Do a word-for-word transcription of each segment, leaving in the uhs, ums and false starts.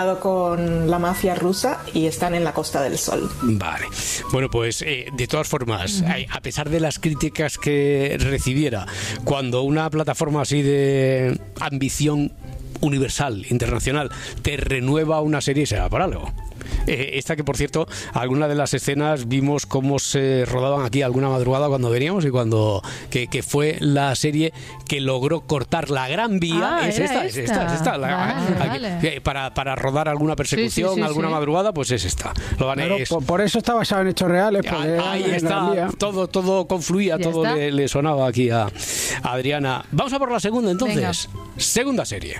con la mafia rusa y están en la Costa del Sol. Vale. Bueno, pues eh, de todas formas, uh-huh. a pesar de las críticas que recibiera, cuando una plataforma así de ambición universal, internacional, te renueva una serie, será por algo. Eh, esta que, por cierto, algunas de las escenas vimos cómo se rodaban aquí alguna madrugada cuando veníamos y cuando que, que fue la serie que logró cortar la Gran Vía. Ah, es, esta, esta. es esta, es esta, la, vale, aquí, vale. Para, para rodar alguna persecución, sí, sí, sí, alguna sí. madrugada, pues es esta. Lo van, Claro, es, por, por eso está basado en hechos reales. Ahí, ahí está, todo, todo confluía, ¿Ya todo le, le sonaba aquí a, a Adriana. Vamos a por la segunda entonces. Venga. Segunda serie.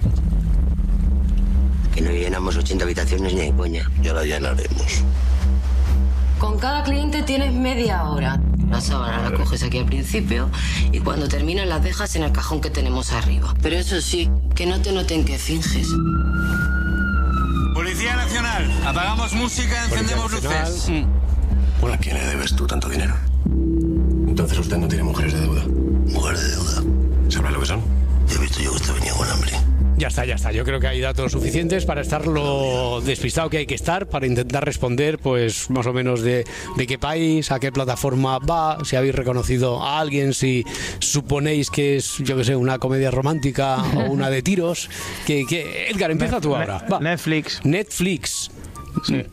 Que no llenamos ochenta habitaciones ni de coña. Ya la llenaremos. Con cada cliente tienes media hora. La sábana la coges aquí al principio y cuando terminas las dejas en el cajón que tenemos arriba. Pero eso sí, que no te noten que finges. Policía Nacional, apagamos música, encendemos luces. Mm. Bueno, ¿a quién le debes tú tanto dinero? Entonces usted no tiene mujeres de deuda. Mujeres de deuda. ¿Sabrá lo que son? He visto yo que usted venía con hambre. Ya está, ya está. Yo creo que hay datos suficientes para estar lo despistado que hay que estar, para intentar responder, pues, más o menos de, de qué país, a qué plataforma va, si habéis reconocido a alguien, si suponéis que es, yo qué sé, una comedia romántica o una de tiros. Que, que... Edgar, empieza tú ahora. Va. Netflix. Netflix. Sí.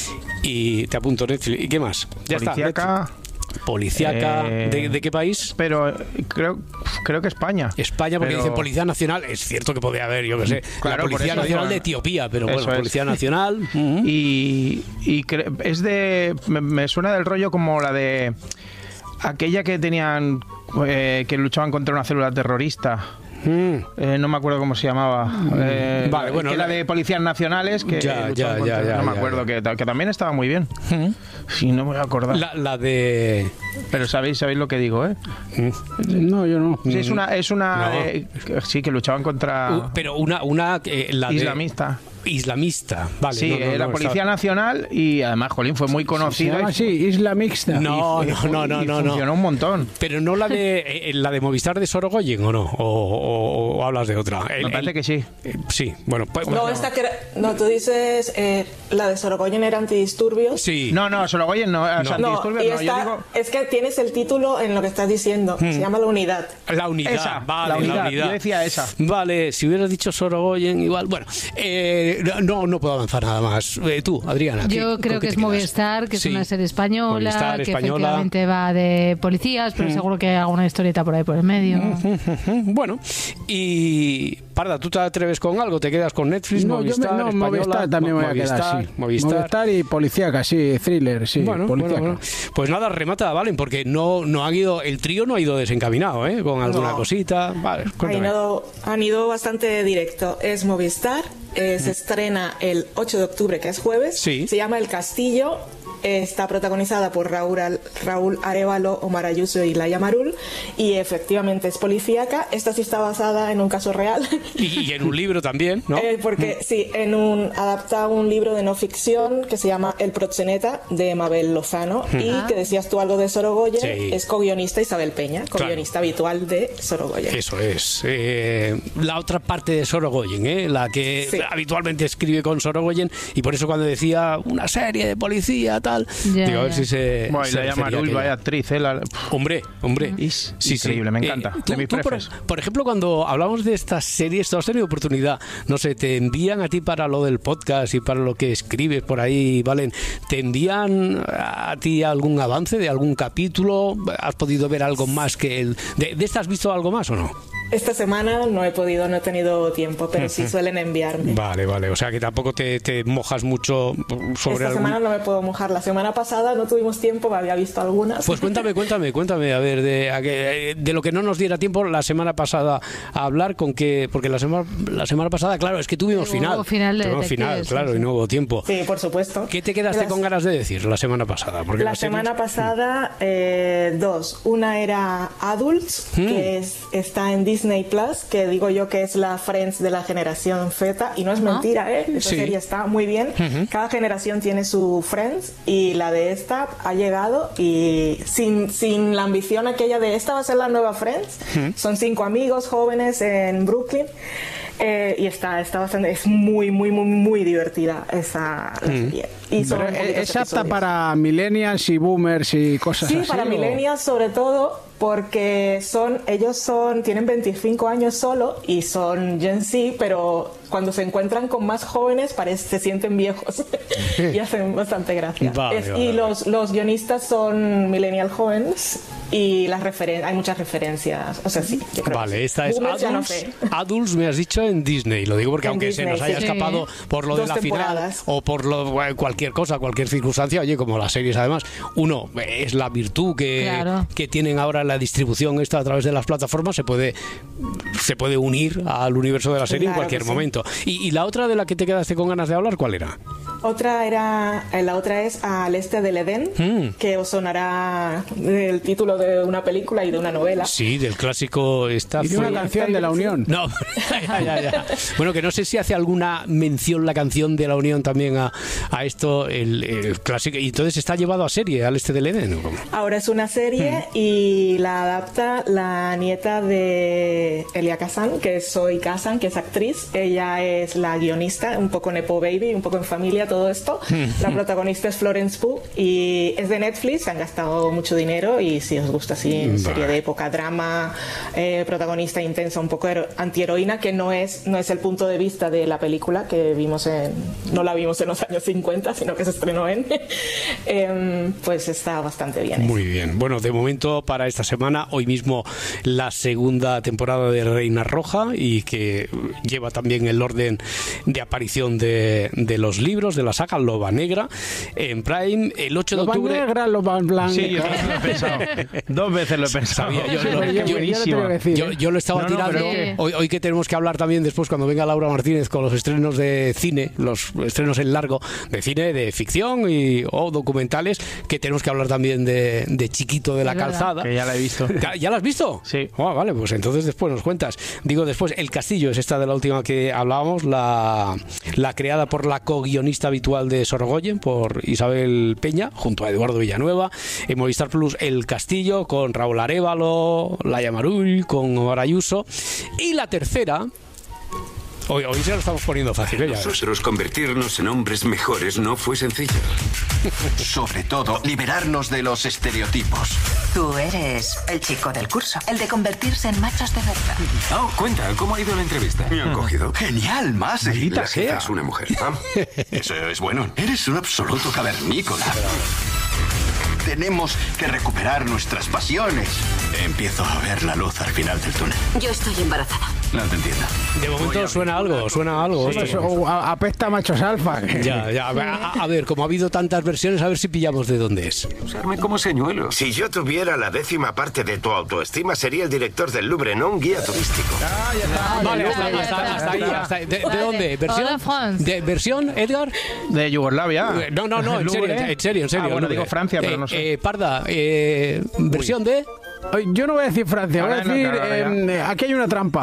Y te apunto Netflix. ¿Y qué más? Ya Policíaca. está. Policíaca, eh, ¿de, ¿de qué país? Pero creo creo que España. España, porque pero... dice Policía Nacional. Es cierto que podría haber, yo qué sé, claro, la Policía eso, Nacional eso, de Etiopía, pero bueno, es. Policía Nacional. Uh-huh. Y, y cre- es de... Me, me suena del rollo como la de... Aquella que tenían... Eh, que luchaban contra una célula terrorista. Mm. Eh, no me acuerdo cómo se llamaba. Eh, vale, bueno, que la era de policías nacionales que ya, luchaban ya, contra, ya, ya, no me ya, acuerdo ya. Que, que también estaba muy bien. Mm. Sí, no me voy a acordar. La, la de... Pero sabéis sabéis lo que digo, ¿eh? No, yo no. Sí, es una es una No. eh, sí, que luchaban contra Uh, pero una una eh, la islamista. De... Islamista, vale. Sí, no, no, era no, Policía está... Nacional y además, jolín, fue muy conocida. Ah, sí, Isla Mixta. No, y, no, no, no, y no, no. funcionó un montón. Pero no la de eh, la de Movistar de Sorogoyen, ¿o no? O, o, o hablas de otra. El, Me parece el, que sí. Eh, sí, bueno, pues, No, bueno. esta que era- no, tú dices eh, la de Sorogoyen era antidisturbios. Sí. No, no, Sorogoyen no, o sea, No, antidisturbios y no, yo esta- digo es que tienes el título en lo que estás diciendo. Se llama La Unidad. La unidad, esa, vale, la unidad, la unidad. yo decía esa. Vale, si hubieras dicho Sorogoyen, igual. Bueno, eh, no, no puedo avanzar nada más. Eh, tú, Adriana. Yo ¿qué, creo que es Movistar, que es sí. una serie española, Movistar, que española. efectivamente va de policías, pero mm. seguro que hay alguna historieta por ahí por el medio. Bueno, y Parda, ¿tú te atreves con algo? ¿Te quedas con Netflix, No, Movistar, yo me, no, española? Movistar también me voy a Movistar, quedar, sí. Movistar. Movistar y policíaca, sí, thriller, sí, Bueno, bueno, policíaca. bueno. Pues nada, remata, Valen, porque no, no han ido, el trío no ha ido desencaminado, ¿eh? Con alguna No. cosita. Vale, Han cuéntame. ido, han ido bastante directo. Es Movistar, eh, se estrena el ocho de octubre, que es jueves. Sí. Se llama El Castillo. eh, Está protagonizada por Raúl, Al- Raúl Arévalo, Omar Ayuso y Laia Marul. Y efectivamente es policíaca. Esta sí está basada en un caso real. Y, y en un libro también, ¿no? Eh, porque sí, en un adapta un libro de no ficción que se llama El proxeneta de Mabel Lozano y que decías tú algo de Sorogoyen, Sí. es co-guionista Isabel Peña, co-guionista habitual de Sorogoyen. Eso es. Eh, la otra parte de Sorogoyen, ¿eh? La que Sí. habitualmente escribe con Sorogoyen, y por eso cuando decía una serie de policía, tal, Ya, digo, a ver ya. si se. Bueno, y se la refería llama a Marul, aquello. vaya actriz, ¿eh? La- Hombre, hombre. Es increíble, me encanta. tú- De mis tú, por, prefes. por ejemplo, cuando hablamos de estas series, ¿tú has tenido oportunidad? No sé, te envían a ti para lo del podcast y para lo que escribes por ahí, Valen. ¿Te envían a ti algún avance de algún capítulo? ¿Has podido ver algo más que el. ¿De, de esta has visto algo más o no? Esta semana no he podido, no he tenido tiempo, pero sí suelen enviarme. Vale, vale. O sea que tampoco te, te mojas mucho sobre Esta algún... semana no me puedo mojar. La semana pasada no tuvimos tiempo, me había visto algunas. Pues cuéntame, cuéntame, cuéntame, a ver, de, a que- de lo que no nos diera tiempo la semana pasada a hablar, con que, porque la semana, la semana pasada, claro, es que tuvimos Hubo final. final de Tuvimos final, detectives, claro, sí, y sí. no hubo tiempo. Sí, por supuesto. ¿Qué te quedaste Las- con ganas de decir la semana pasada? Porque La las series- semana pasada, eh, dos. Una era Adults, Mm. que es, está en Disney Plus, que digo yo que es la Friends de la generación Z, y no es mentira, ¿eh? Esa Sí. serie está muy bien. Cada generación tiene su Friends, y la de esta ha llegado, y sin, sin la ambición aquella de esta va a ser la nueva Friends. Son cinco amigos jóvenes en Brooklyn. Eh, y está, está bastante, es muy, muy, muy, muy divertida esa la serie. Y son Pero poquitos es apta episodios. para millennials y boomers y cosas Sí, así. para ¿o? millennials sobre todo, porque son, ellos son, tienen veinticinco años solo y son Gen Z, pero cuando se encuentran con más jóvenes parece, se sienten viejos y hacen bastante gracia. Vale, Es- vale, y vale. los, los guionistas son millennial jóvenes y las referen hay muchas referencias. O sea, sí, yo creo Vale, que sí. esta es Boomers ya no Adults, sé. Adults, me has dicho en Disney. Lo digo porque En aunque Disney, se nos haya sí. escapado por lo de Dos la final temporadas. o por lo, cualquier cosa, cualquier circunstancia, oye, como las series además, uno, es la virtud que, Claro. que tienen ahora la distribución esta a través de las plataformas, se puede se puede unir al universo de la serie en Claro cualquier que sí. momento. Y, y la otra de la que te quedaste con ganas de hablar, ¿cuál era? Otra era, eh, la otra es Al Este del Edén, Mm. que os sonará el título de una película y de una novela. Sí, del clásico esta Y de una fue- canción de la Unión. No, ya, ya, ya. Bueno, que no sé si hace alguna mención la canción de la Unión también a, a esto, el, el clásico. Y entonces está llevado a serie, Al Este del Edén, ¿o cómo? Ahora es una serie y la adapta la nieta de Elia Kazan, que es Zoe Kazan, que es actriz. Ella es la guionista, un poco nepo baby, un poco en familia, todo esto. La protagonista es Florence Pugh y es de Netflix, han gastado mucho dinero y si os gusta así, serie de época, drama, eh, protagonista intensa, un poco hero- antiheroína, que no es, no es el punto de vista de la película que vimos en, no la vimos en los años cincuenta, sino que se estrenó en, em, pues está bastante bien. Muy bien. Bueno, de momento para esta semana, hoy mismo la segunda temporada de Reina Roja y que lleva también el orden de aparición de, de los libros de la saga Loba Negra en Prime el ocho de Loba octubre. negra, loba blanca. Sí, yo también lo he pensado. Dos veces lo he pensado. Sabía yo, Sí, lo- pero yo- yo- yo le buenísimo. tengo que decir, Yo, ¿eh? yo lo estaba No, no, tirando. pero es que- hoy, hoy que tenemos que hablar también después cuando venga Laura Martínez con los estrenos de cine, los estrenos en largo de cine, de ficción y o documentales, que tenemos que hablar también de, de Chiquito de la Es verdad. Calzada. Que ya la he visto. ¿Ya, ya la has visto? Sí. Ah, vale, pues entonces después nos cuentas. Digo después, El Castillo es esta de la última que hablábamos, la, la creada por la co-guionista habitual de Sorogoyen, por Isabel Peña, junto a Eduardo Villanueva. En Movistar Plus, El Castillo, con Raúl Arévalo, Laia Marull, con Omar Ayuso. Y la tercera... Hoy, hoy se lo estamos poniendo fácil, ¿eh? Ya ves. Nosotros convertirnos en hombres mejores no fue sencillo. Sobre todo, liberarnos de los estereotipos. Tú eres el chico del curso, el de convertirse en machos de verdad. Oh, cuenta, ¿cómo ha ido la entrevista? Me han cogido. Genial, más. La jefa es una mujer. Ah, Eso es bueno. Eres un absoluto cavernícola. Tenemos que recuperar nuestras pasiones. Empiezo a ver la luz al final del túnel. Yo estoy embarazada. No te entiendo. De momento suena algo, suena algo. Pues, esto. o a- apesta machos alfa. Ya, ya. A, a ver, como ha habido tantas versiones, a ver si pillamos de dónde es. usarme como señuelo. Si yo tuviera la décima parte de tu autoestima, sería el director del Louvre, no un guía turístico. Vale, hasta, hasta- hasta ahí. hasta ahí. ¿De, de Vale. dónde? Hola, ¿Versión? France. ¿De versión, Edgar? De Yugoslavia. Eh, No, no, no, en serio, Louvre. en serio, en serio. Ah, bueno, Louvre. digo Francia, pero Eh, no sé. eh, Parda, eh, versión de... Ay, yo no voy a decir Francia, voy a Ahora no, decir. claro, ahora ya. em, aquí hay una trampa.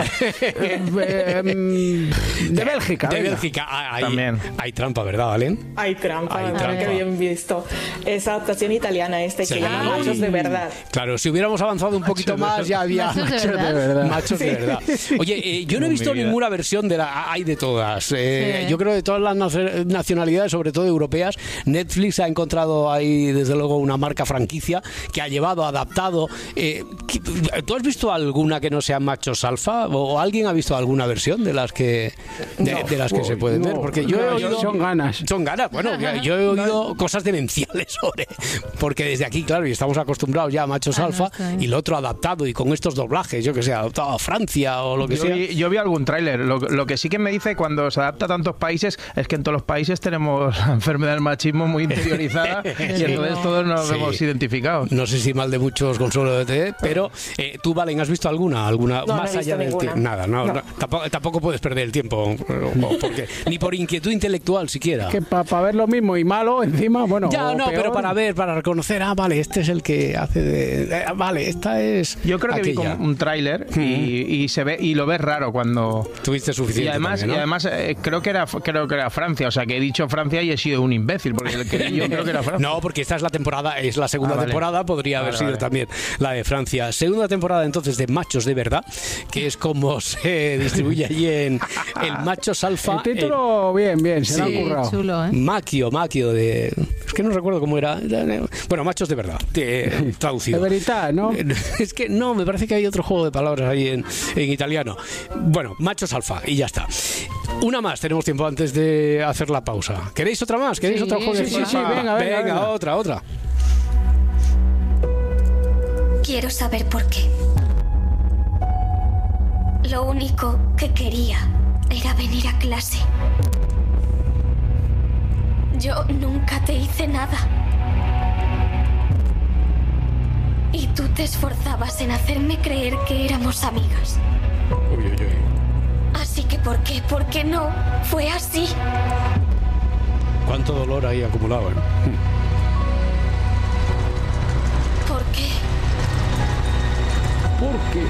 Eh, em, de Bélgica. De venga. Bélgica. Ah, Hay, También. hay trampa, ¿verdad, Valen? Hay trampa, Hay me trampa. parece que bien visto. Es adaptación italiana este, Sí. que llaman Machos de Verdad. Claro, si hubiéramos avanzado un poquito más, ya había... Machos de verdad. Machos de verdad. Oye, eh, yo no he Mi visto vida. ninguna versión de la... Hay de todas. Eh, Sí. Yo creo que de todas las nacio- nacionalidades, sobre todo europeas, Netflix ha encontrado ahí, desde luego, una marca franquicia que ha llevado, adaptado... eh, que- ¿Tú has visto alguna que no sea machos alfa? ¿O alguien ha visto alguna versión de las que de, No. de las que se pueden No, ver? Porque yo no, he oído... son ganas. Son ganas. Bueno, yo- yo he oído cosas demenciales sobre... Porque desde aquí, claro, y estamos acostumbrados ya a machos Ah, no, alfa está bien. y lo otro adaptado y con estos doblajes, yo que sé, adaptado a Francia o lo que Yo sea. vi, yo vi algún tráiler. Lo, lo que sí que me dice cuando se adapta a tantos países es que en todos los países tenemos la enfermedad del machismo muy interiorizada y entonces todos nos Sí. vemos identificados. No sé si mal de muchos consuelo de té, pero eh, tú, Valen, ¿has visto alguna? alguna No, no más he allá visto del ninguna. tie- Nada, no, No. no, tampoco, tampoco puedes perder el tiempo, o- porque, ni por inquietud intelectual siquiera. Que para ver lo mismo y malo encima, bueno. Ya, o no, peor. pero para ver, para reconocer, ah, vale, este es el que hace de... eh, vale, esta es Yo creo que vi aquella. como un tráiler y, y se ve y lo ves raro cuando Tuviste suficiente y además también, ¿no? y además eh, creo que era creo que era Francia, o sea que he dicho Francia y he sido un imbécil porque el que yo creo que era Francia. No, porque esta es la temporada, es la segunda Ah, vale. temporada, podría haber Vale, sido vale. también la de Francia. Segunda temporada entonces de Machos de Verdad, que es como se distribuye allí en el Machos Alfa. El título, eh, bien, bien, se sí, lo ha currado. Chulo, ¿eh? Maquio, Maquio de... Es que no recuerdo cómo era. Bueno, Machos de Verdad, de, traducido. De veridad, ¿no? Es que no, me parece que hay otro juego de palabras ahí en, en italiano. Bueno, Machos Alfa, y ya está. Una más, tenemos tiempo antes de hacer la pausa. ¿Queréis otra más? ¿Queréis Sí, otro juego? sí, sí, sí, venga, venga, venga, venga. otra, otra. Quiero saber por qué. Lo único que quería era venir a clase. Yo nunca te hice nada. Y tú te esforzabas en hacerme creer que éramos amigas. Uy, uy, uy. Así que ¿por qué? ¿Por qué no? Fue así. Cuánto dolor ahí acumulado, ¿eh? ¿Por qué? ¿Por qué?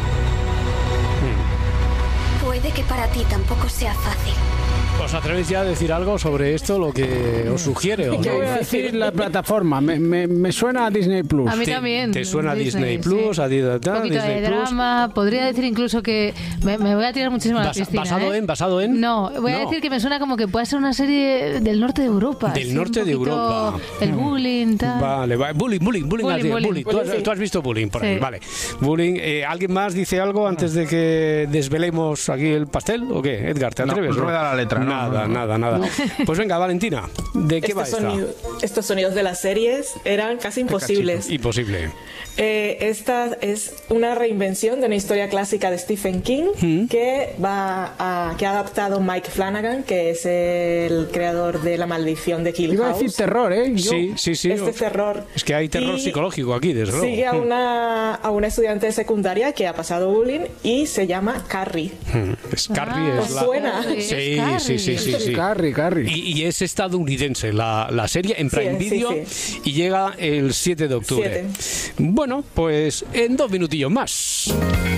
Puede que para ti tampoco sea fácil. ¿Os atrevéis ya a decir algo sobre esto, lo que os sugiere? ¿O ¿Qué no? voy a decir la plataforma? Me, me, me suena a Disney Plus. A mí ¿Te, también. ¿Te suena Disney, Disney Plus? sí. A ti, Un ta, poquito Disney de Plus? drama. Podría decir incluso que me, me voy a tirar muchísimo a la Bas- piscina. ¿Basado ¿eh? en? ¿Basado en? No, voy a No. decir que me suena como que puede ser una serie del norte de Europa. Del así, norte un de poquito Europa. El bullying, tal. Vale, vale. Bullying, bullying, bullying. Bullying, has- bullying. bullying. ¿Tú, has, Bullying, sí. tú has visto bullying por Sí. ahí? Vale. Bullying. Eh, ¿Alguien más dice algo antes de que desvelemos aquí el pastel? ¿O qué? Edgar, ¿te No, atreves? rueda la letra, no, Nada, no, no. nada, nada. Pues venga, Valentina, ¿de qué va Estos, esta? sonido- estos sonidos de las series eran casi imposibles. Imposible. Eh, esta es una reinvención de una historia clásica de Stephen King ¿Mm? que va a, que ha adaptado Mike Flanagan, que es el creador de La Maldición de Hill Iba a House. decir terror, ¿eh? Yo- Sí, sí, sí. Este terror. Es que hay terror Y psicológico aquí, desde luego. Sigue a una, a una estudiante de secundaria que ha pasado bullying y se llama Carrie. Mm. Es Carrie, Ah, es la... ¿Suena? Es Sí, Carrie. sí, sí, sí, sí. Carrie, Carrie. Y, y es estadounidense la, la serie en Sí, Prime sí, Video sí. y llega el siete de octubre. Bueno, pues en dos minutillos más.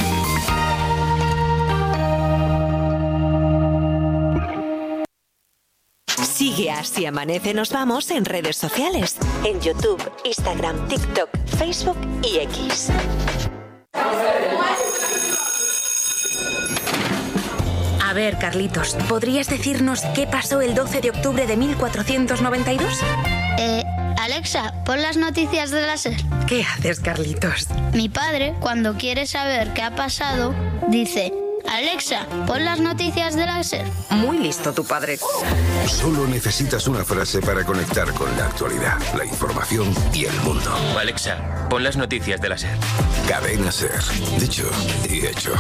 Sigue a Si Amanece Nos Vamos en redes sociales. En YouTube, Instagram, TikTok, Facebook y X. A ver, Carlitos, ¿podrías decirnos qué pasó el doce de octubre de mil cuatrocientos noventa y dos? Eh, Alexa, pon las noticias de la SER. ¿Qué haces, Carlitos? Mi padre, cuando quiere saber qué ha pasado, dice: Alexa, pon las noticias de la SER. Muy listo tu padre. Solo necesitas una frase para conectar con la actualidad, la información y el mundo. Alexa, pon las noticias de la SER. Cadena SER. Dicho y hecho.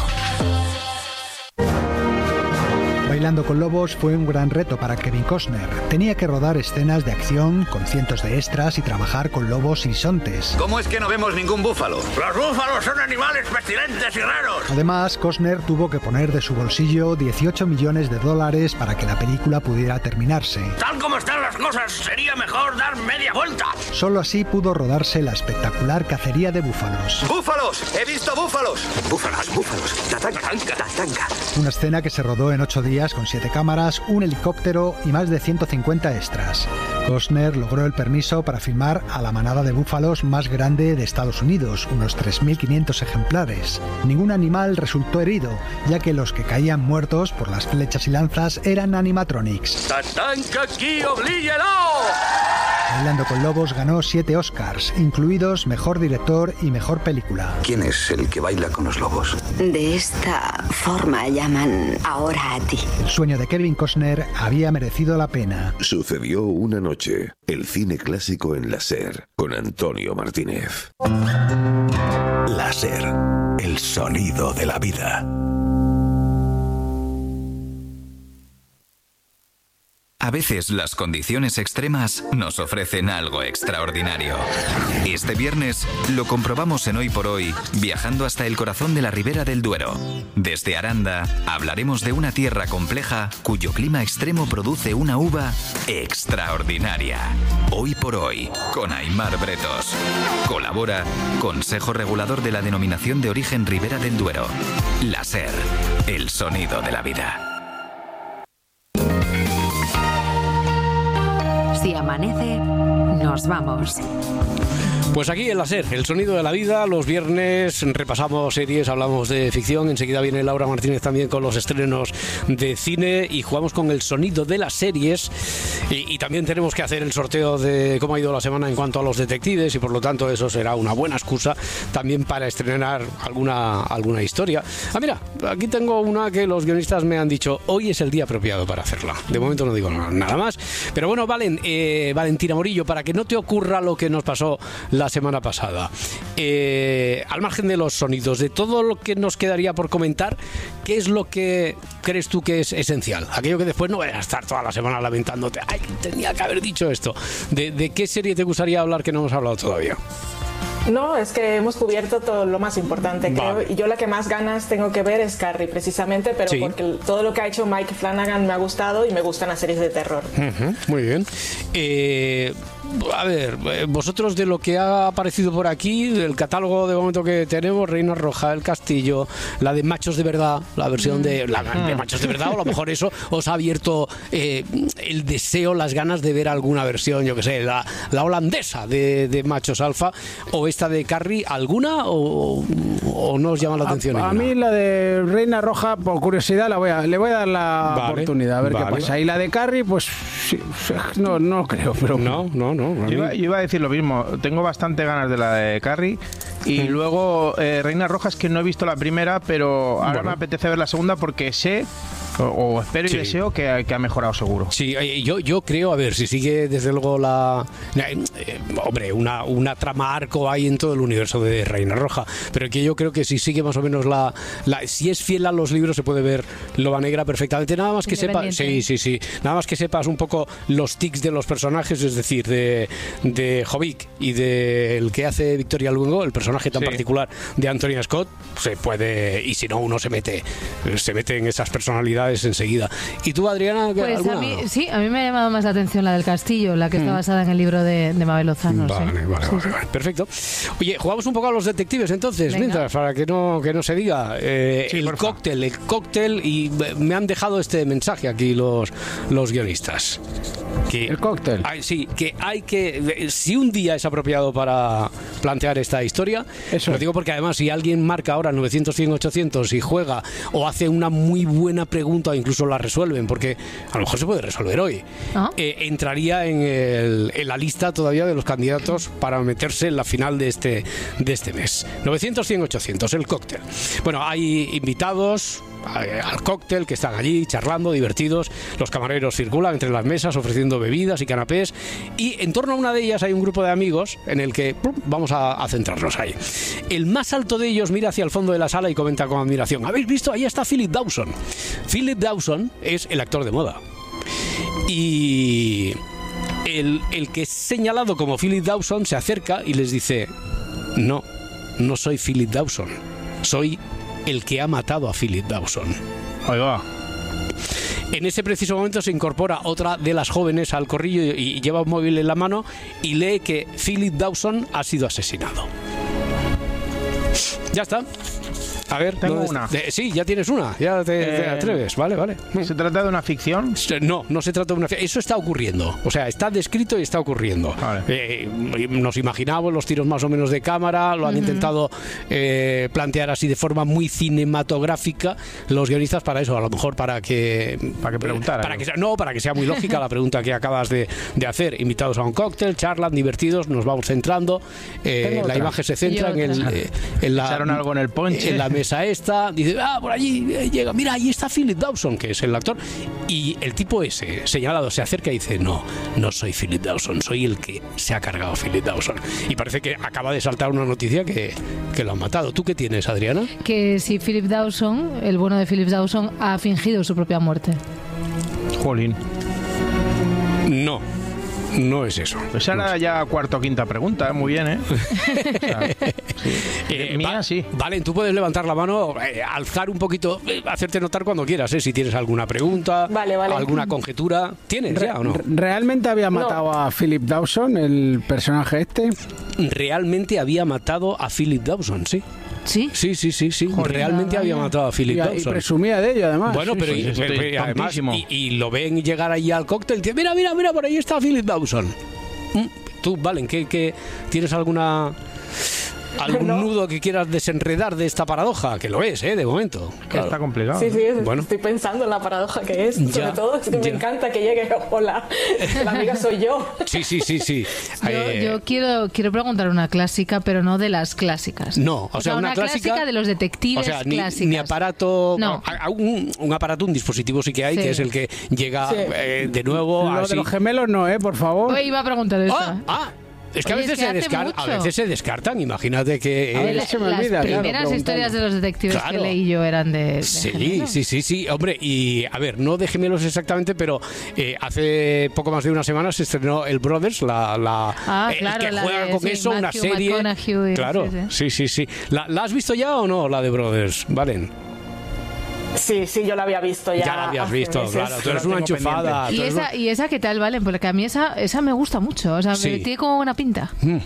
Bailando con Lobos fue un gran reto para Kevin Costner. Tenía que rodar escenas de acción con cientos de extras y trabajar con lobos y bisontes. ¿Cómo es que no vemos ningún búfalo? Los búfalos son animales pestilentes y raros. Además, Costner tuvo que poner de su bolsillo dieciocho millones de dólares para que la película pudiera terminarse. Tal como están las cosas, sería mejor dar media vuelta. Solo así pudo rodarse la espectacular cacería de búfalos. ¡Búfalos! ¡He visto búfalos! Búfalos, búfalos. Tatanca, tatanca. Una escena que se rodó en ocho días con siete cámaras, un helicóptero y más de ciento cincuenta extras. Costner logró el permiso para filmar a la manada de búfalos más grande de Estados Unidos, unos tres mil quinientos ejemplares. Ningún animal resultó herido, ya que los que caían muertos por las flechas y lanzas eran animatronics. Tatanca aquí, oblíguelo. Bailando con Lobos ganó siete Oscars, incluidos Mejor Director y Mejor Película. ¿Quién es el que baila con los lobos? De esta forma llaman ahora a ti. El sueño de Kevin Costner había merecido la pena. Sucedió una noche. El cine clásico en la SER con Antonio Martínez. La SER. El sonido de la vida. A veces las condiciones extremas nos ofrecen algo extraordinario. Este viernes lo comprobamos en Hoy por Hoy, viajando hasta el corazón de la Ribera del Duero. Desde Aranda hablaremos de una tierra compleja cuyo clima extremo produce una uva extraordinaria. Hoy por Hoy, con Aimar Bretos. Colabora Consejo Regulador de la Denominación de Origen Ribera del Duero. La SER, el sonido de la vida. Si amanece, nos vamos. Pues aquí en la SER, el sonido de la vida, los viernes repasamos series, hablamos de ficción, enseguida viene Laura Martínez también con los estrenos de cine y jugamos con el sonido de las series y, y también tenemos que hacer el sorteo de cómo ha ido la semana en cuanto a los detectives y por lo tanto eso será una buena excusa también para estrenar alguna, alguna historia. Ah, mira, aquí tengo una que los guionistas me han dicho, hoy es el día apropiado para hacerla. De momento no digo nada más, pero bueno, Valen, eh, Valentina Morillo, para que no te ocurra lo que nos pasó la semana pasada. Eh, al margen de los sonidos, de todo lo que nos quedaría por comentar, ¿qué es lo que crees tú que es esencial? Aquello que después no vayas a estar toda la semana lamentándote, ay, tenía que haber dicho esto. ¿De, de qué serie te gustaría hablar que no hemos hablado todavía? No, es que hemos cubierto todo lo más importante, creo. Vale. Y yo la que más ganas tengo que ver es Carrie, precisamente, pero sí, porque todo lo que ha hecho Mike Flanagan me ha gustado y me gustan las series de terror. Uh-huh, muy bien. Eh... A ver, vosotros de lo que ha aparecido por aquí, del catálogo de momento que tenemos, Reina Roja, El Castillo, la de Machos de Verdad, la versión de, la, de Machos de Verdad, o a lo mejor eso os ha abierto eh, el deseo, las ganas de ver alguna versión, yo que sé, la, la holandesa de, de Machos Alfa, o esta de Carrie, ¿alguna o, o no os llama la atención? A, a mí la de Reina Roja, por curiosidad, la voy a, le voy a dar la vale, oportunidad, a ver vale. qué pasa. Y la de Carrie, pues sí, no, no creo, pero... No, no, no. Yo iba, yo iba a decir lo mismo, tengo bastante ganas de la de Carrie y mm. luego eh, Reina Roja es que no he visto la primera, pero ahora bueno. me apetece ver la segunda porque sé o, o espero y sí. deseo que, que ha mejorado seguro. Sí, yo, yo creo, a ver, si sigue desde luego la... Eh, eh, hombre, una, una trama arco hay en todo el universo de Reina Roja, pero que yo creo que si sigue más o menos la... la si es fiel a los libros se puede ver Loba Negra perfectamente, nada más que sepas... Sí, sí, sí, nada más que sepas un poco los tics de los personajes, es decir, de, de Jovic y del que hace Victoria Luengo, el personaje tan sí. particular de Antonia Scott, se puede, y si no uno se mete, se mete en esas personalidades enseguida. ¿Y tú, Adriana? Pues alguna? a mí, sí, a mí me ha llamado más la atención la del Castillo, la que mm. está basada en el libro de, de Mabel Lozano. Vale, ¿sí? vale, sí, vale, sí. vale, perfecto. Oye, jugamos un poco a los detectives entonces, Venga. mientras, para que no, que no se diga. Eh, sí, el cóctel, el cóctel, y me han dejado este mensaje aquí los, los guionistas. Que el cóctel. Hay, sí, que hay que... Si un día es apropiado para plantear esta historia, eso. Lo digo porque además si alguien marca ahora novecientos, cien, ochocientos y juega o hace una muy buena pregunta o incluso la resuelven, porque a lo mejor se puede resolver hoy, ¿ah? eh, entraría en, el, en la lista todavía de los candidatos para meterse en la final de este, de este mes. novecientos, cien, ochocientos, el cóctel. Bueno, hay invitados al cóctel que están allí charlando, divertidos, los camareros circulan entre las mesas ofreciendo bebidas y canapés y en torno a una de ellas hay un grupo de amigos en el que ¡pum!, vamos a, a centrarnos ahí. El más alto de ellos mira hacia el fondo de la sala y comenta con admiración: ¿habéis visto? Ahí está Philip Dawson. Philip Dawson es el actor de moda y el, el que es señalado como Philip Dawson se acerca y les dice: no, no soy Philip Dawson, soy el que ha matado a Philip Dawson. Ahí va. En ese preciso momento se incorpora otra de las jóvenes al corrillo y, y lleva un móvil en la mano y lee que Philip Dawson ha sido asesinado. Ya está. A ver, tengo una. De, sí, ya tienes una, ya te, eh, te atreves, vale, vale. ¿Se trata de una ficción? No, no se trata de una ficción. Eso está ocurriendo, o sea, está descrito y está ocurriendo. Vale. Eh, nos imaginamos los tiros más o menos de cámara, lo han uh-huh. intentado eh, plantear así de forma muy cinematográfica los guionistas para eso, a lo mejor para que... Para que preguntar. Para que sea, no, para que sea muy lógica la pregunta que acabas de, de hacer. Invitados a un cóctel, charlan, divertidos, nos vamos centrando. Eh, la imagen se centra en el... Eh, en la, ¿echaron algo en el ponche? En la mesa esta, dice, ah, por allí eh, llega, mira, ahí está Philip Dawson, que es el actor, y el tipo ese, señalado, se acerca y dice, no, no soy Philip Dawson, soy el que se ha cargado a Philip Dawson. Y parece que acaba de saltar una noticia que, que lo han matado. ¿Tú qué tienes, Adriana? Que si Philip Dawson, el bueno de Philip Dawson, ha fingido su propia muerte. Jolín. No. No es eso. Pues ahora no es. Ya cuarta o quinta pregunta, muy bien, ¿eh? O sea, sí. eh Mía, va, sí. Vale, tú puedes levantar la mano, eh, alzar un poquito, eh, hacerte notar cuando quieras, ¿eh? Si tienes alguna pregunta, vale, vale. alguna conjetura. ¿Tienes Re ya o no? ¿Realmente había matado no. a Philip Dawson, el personaje este? Realmente había matado a Philip Dawson, sí. ¿Sí? Sí, sí, sí, sí. Joder, realmente había matado a Philip y, Dawson. Y presumía de ello, además. Bueno, sí, pero, sí, y, sí, pero y, además, y, y lo ven llegar allí al cóctel y dicen, mira, mira, mira, por ahí está Philip Dawson. Tú, Valen, ¿qué, qué, ¿tienes alguna... algún no. nudo que quieras desenredar de esta paradoja? Que lo es, ¿eh? De momento. Claro. Está complicado. Sí, sí, bueno. Estoy pensando en la paradoja que es. Ya, sobre todo es que ya. me encanta que llegue, hola, la amiga soy yo. Sí, sí, sí, sí. Yo, eh... yo quiero, quiero preguntar una clásica, pero no de las clásicas. No, o, o sea, sea, una, una clásica, clásica de los detectives o sea, ni, clásicas. Ni aparato... No. Un, un aparato, un dispositivo sí que hay, sí. que es el que llega sí. eh, de nuevo... Lo así. de los gemelos no, ¿eh? Por favor. Hoy iba a preguntar eso. Ah, ah. Es que, Oye, a, veces es que se descar- a veces se descartan, imagínate que... Eh, la, se me olvida, las primeras claro, historias de los detectives claro. que leí yo eran de, de Sí, gemelos. sí, sí, sí, hombre, y a ver, no de gemelos exactamente, pero eh, hace poco más de una semana se estrenó el Brothers, la, la ah, el claro, que la juega de, con sí, eso, Matthew, una serie... Y, claro, sí, sí, sí. sí. ¿La, ¿La has visto ya o no, la de Brothers, Valen? Sí, sí, yo la había visto ya. Ya la habías visto, meses. Claro. Tú eres una enchufada. ¿Y esa, ¿Y esa qué tal, Valen? Porque a mí esa, esa me gusta mucho. O sea, sí. me tiene como buena pinta. Mm.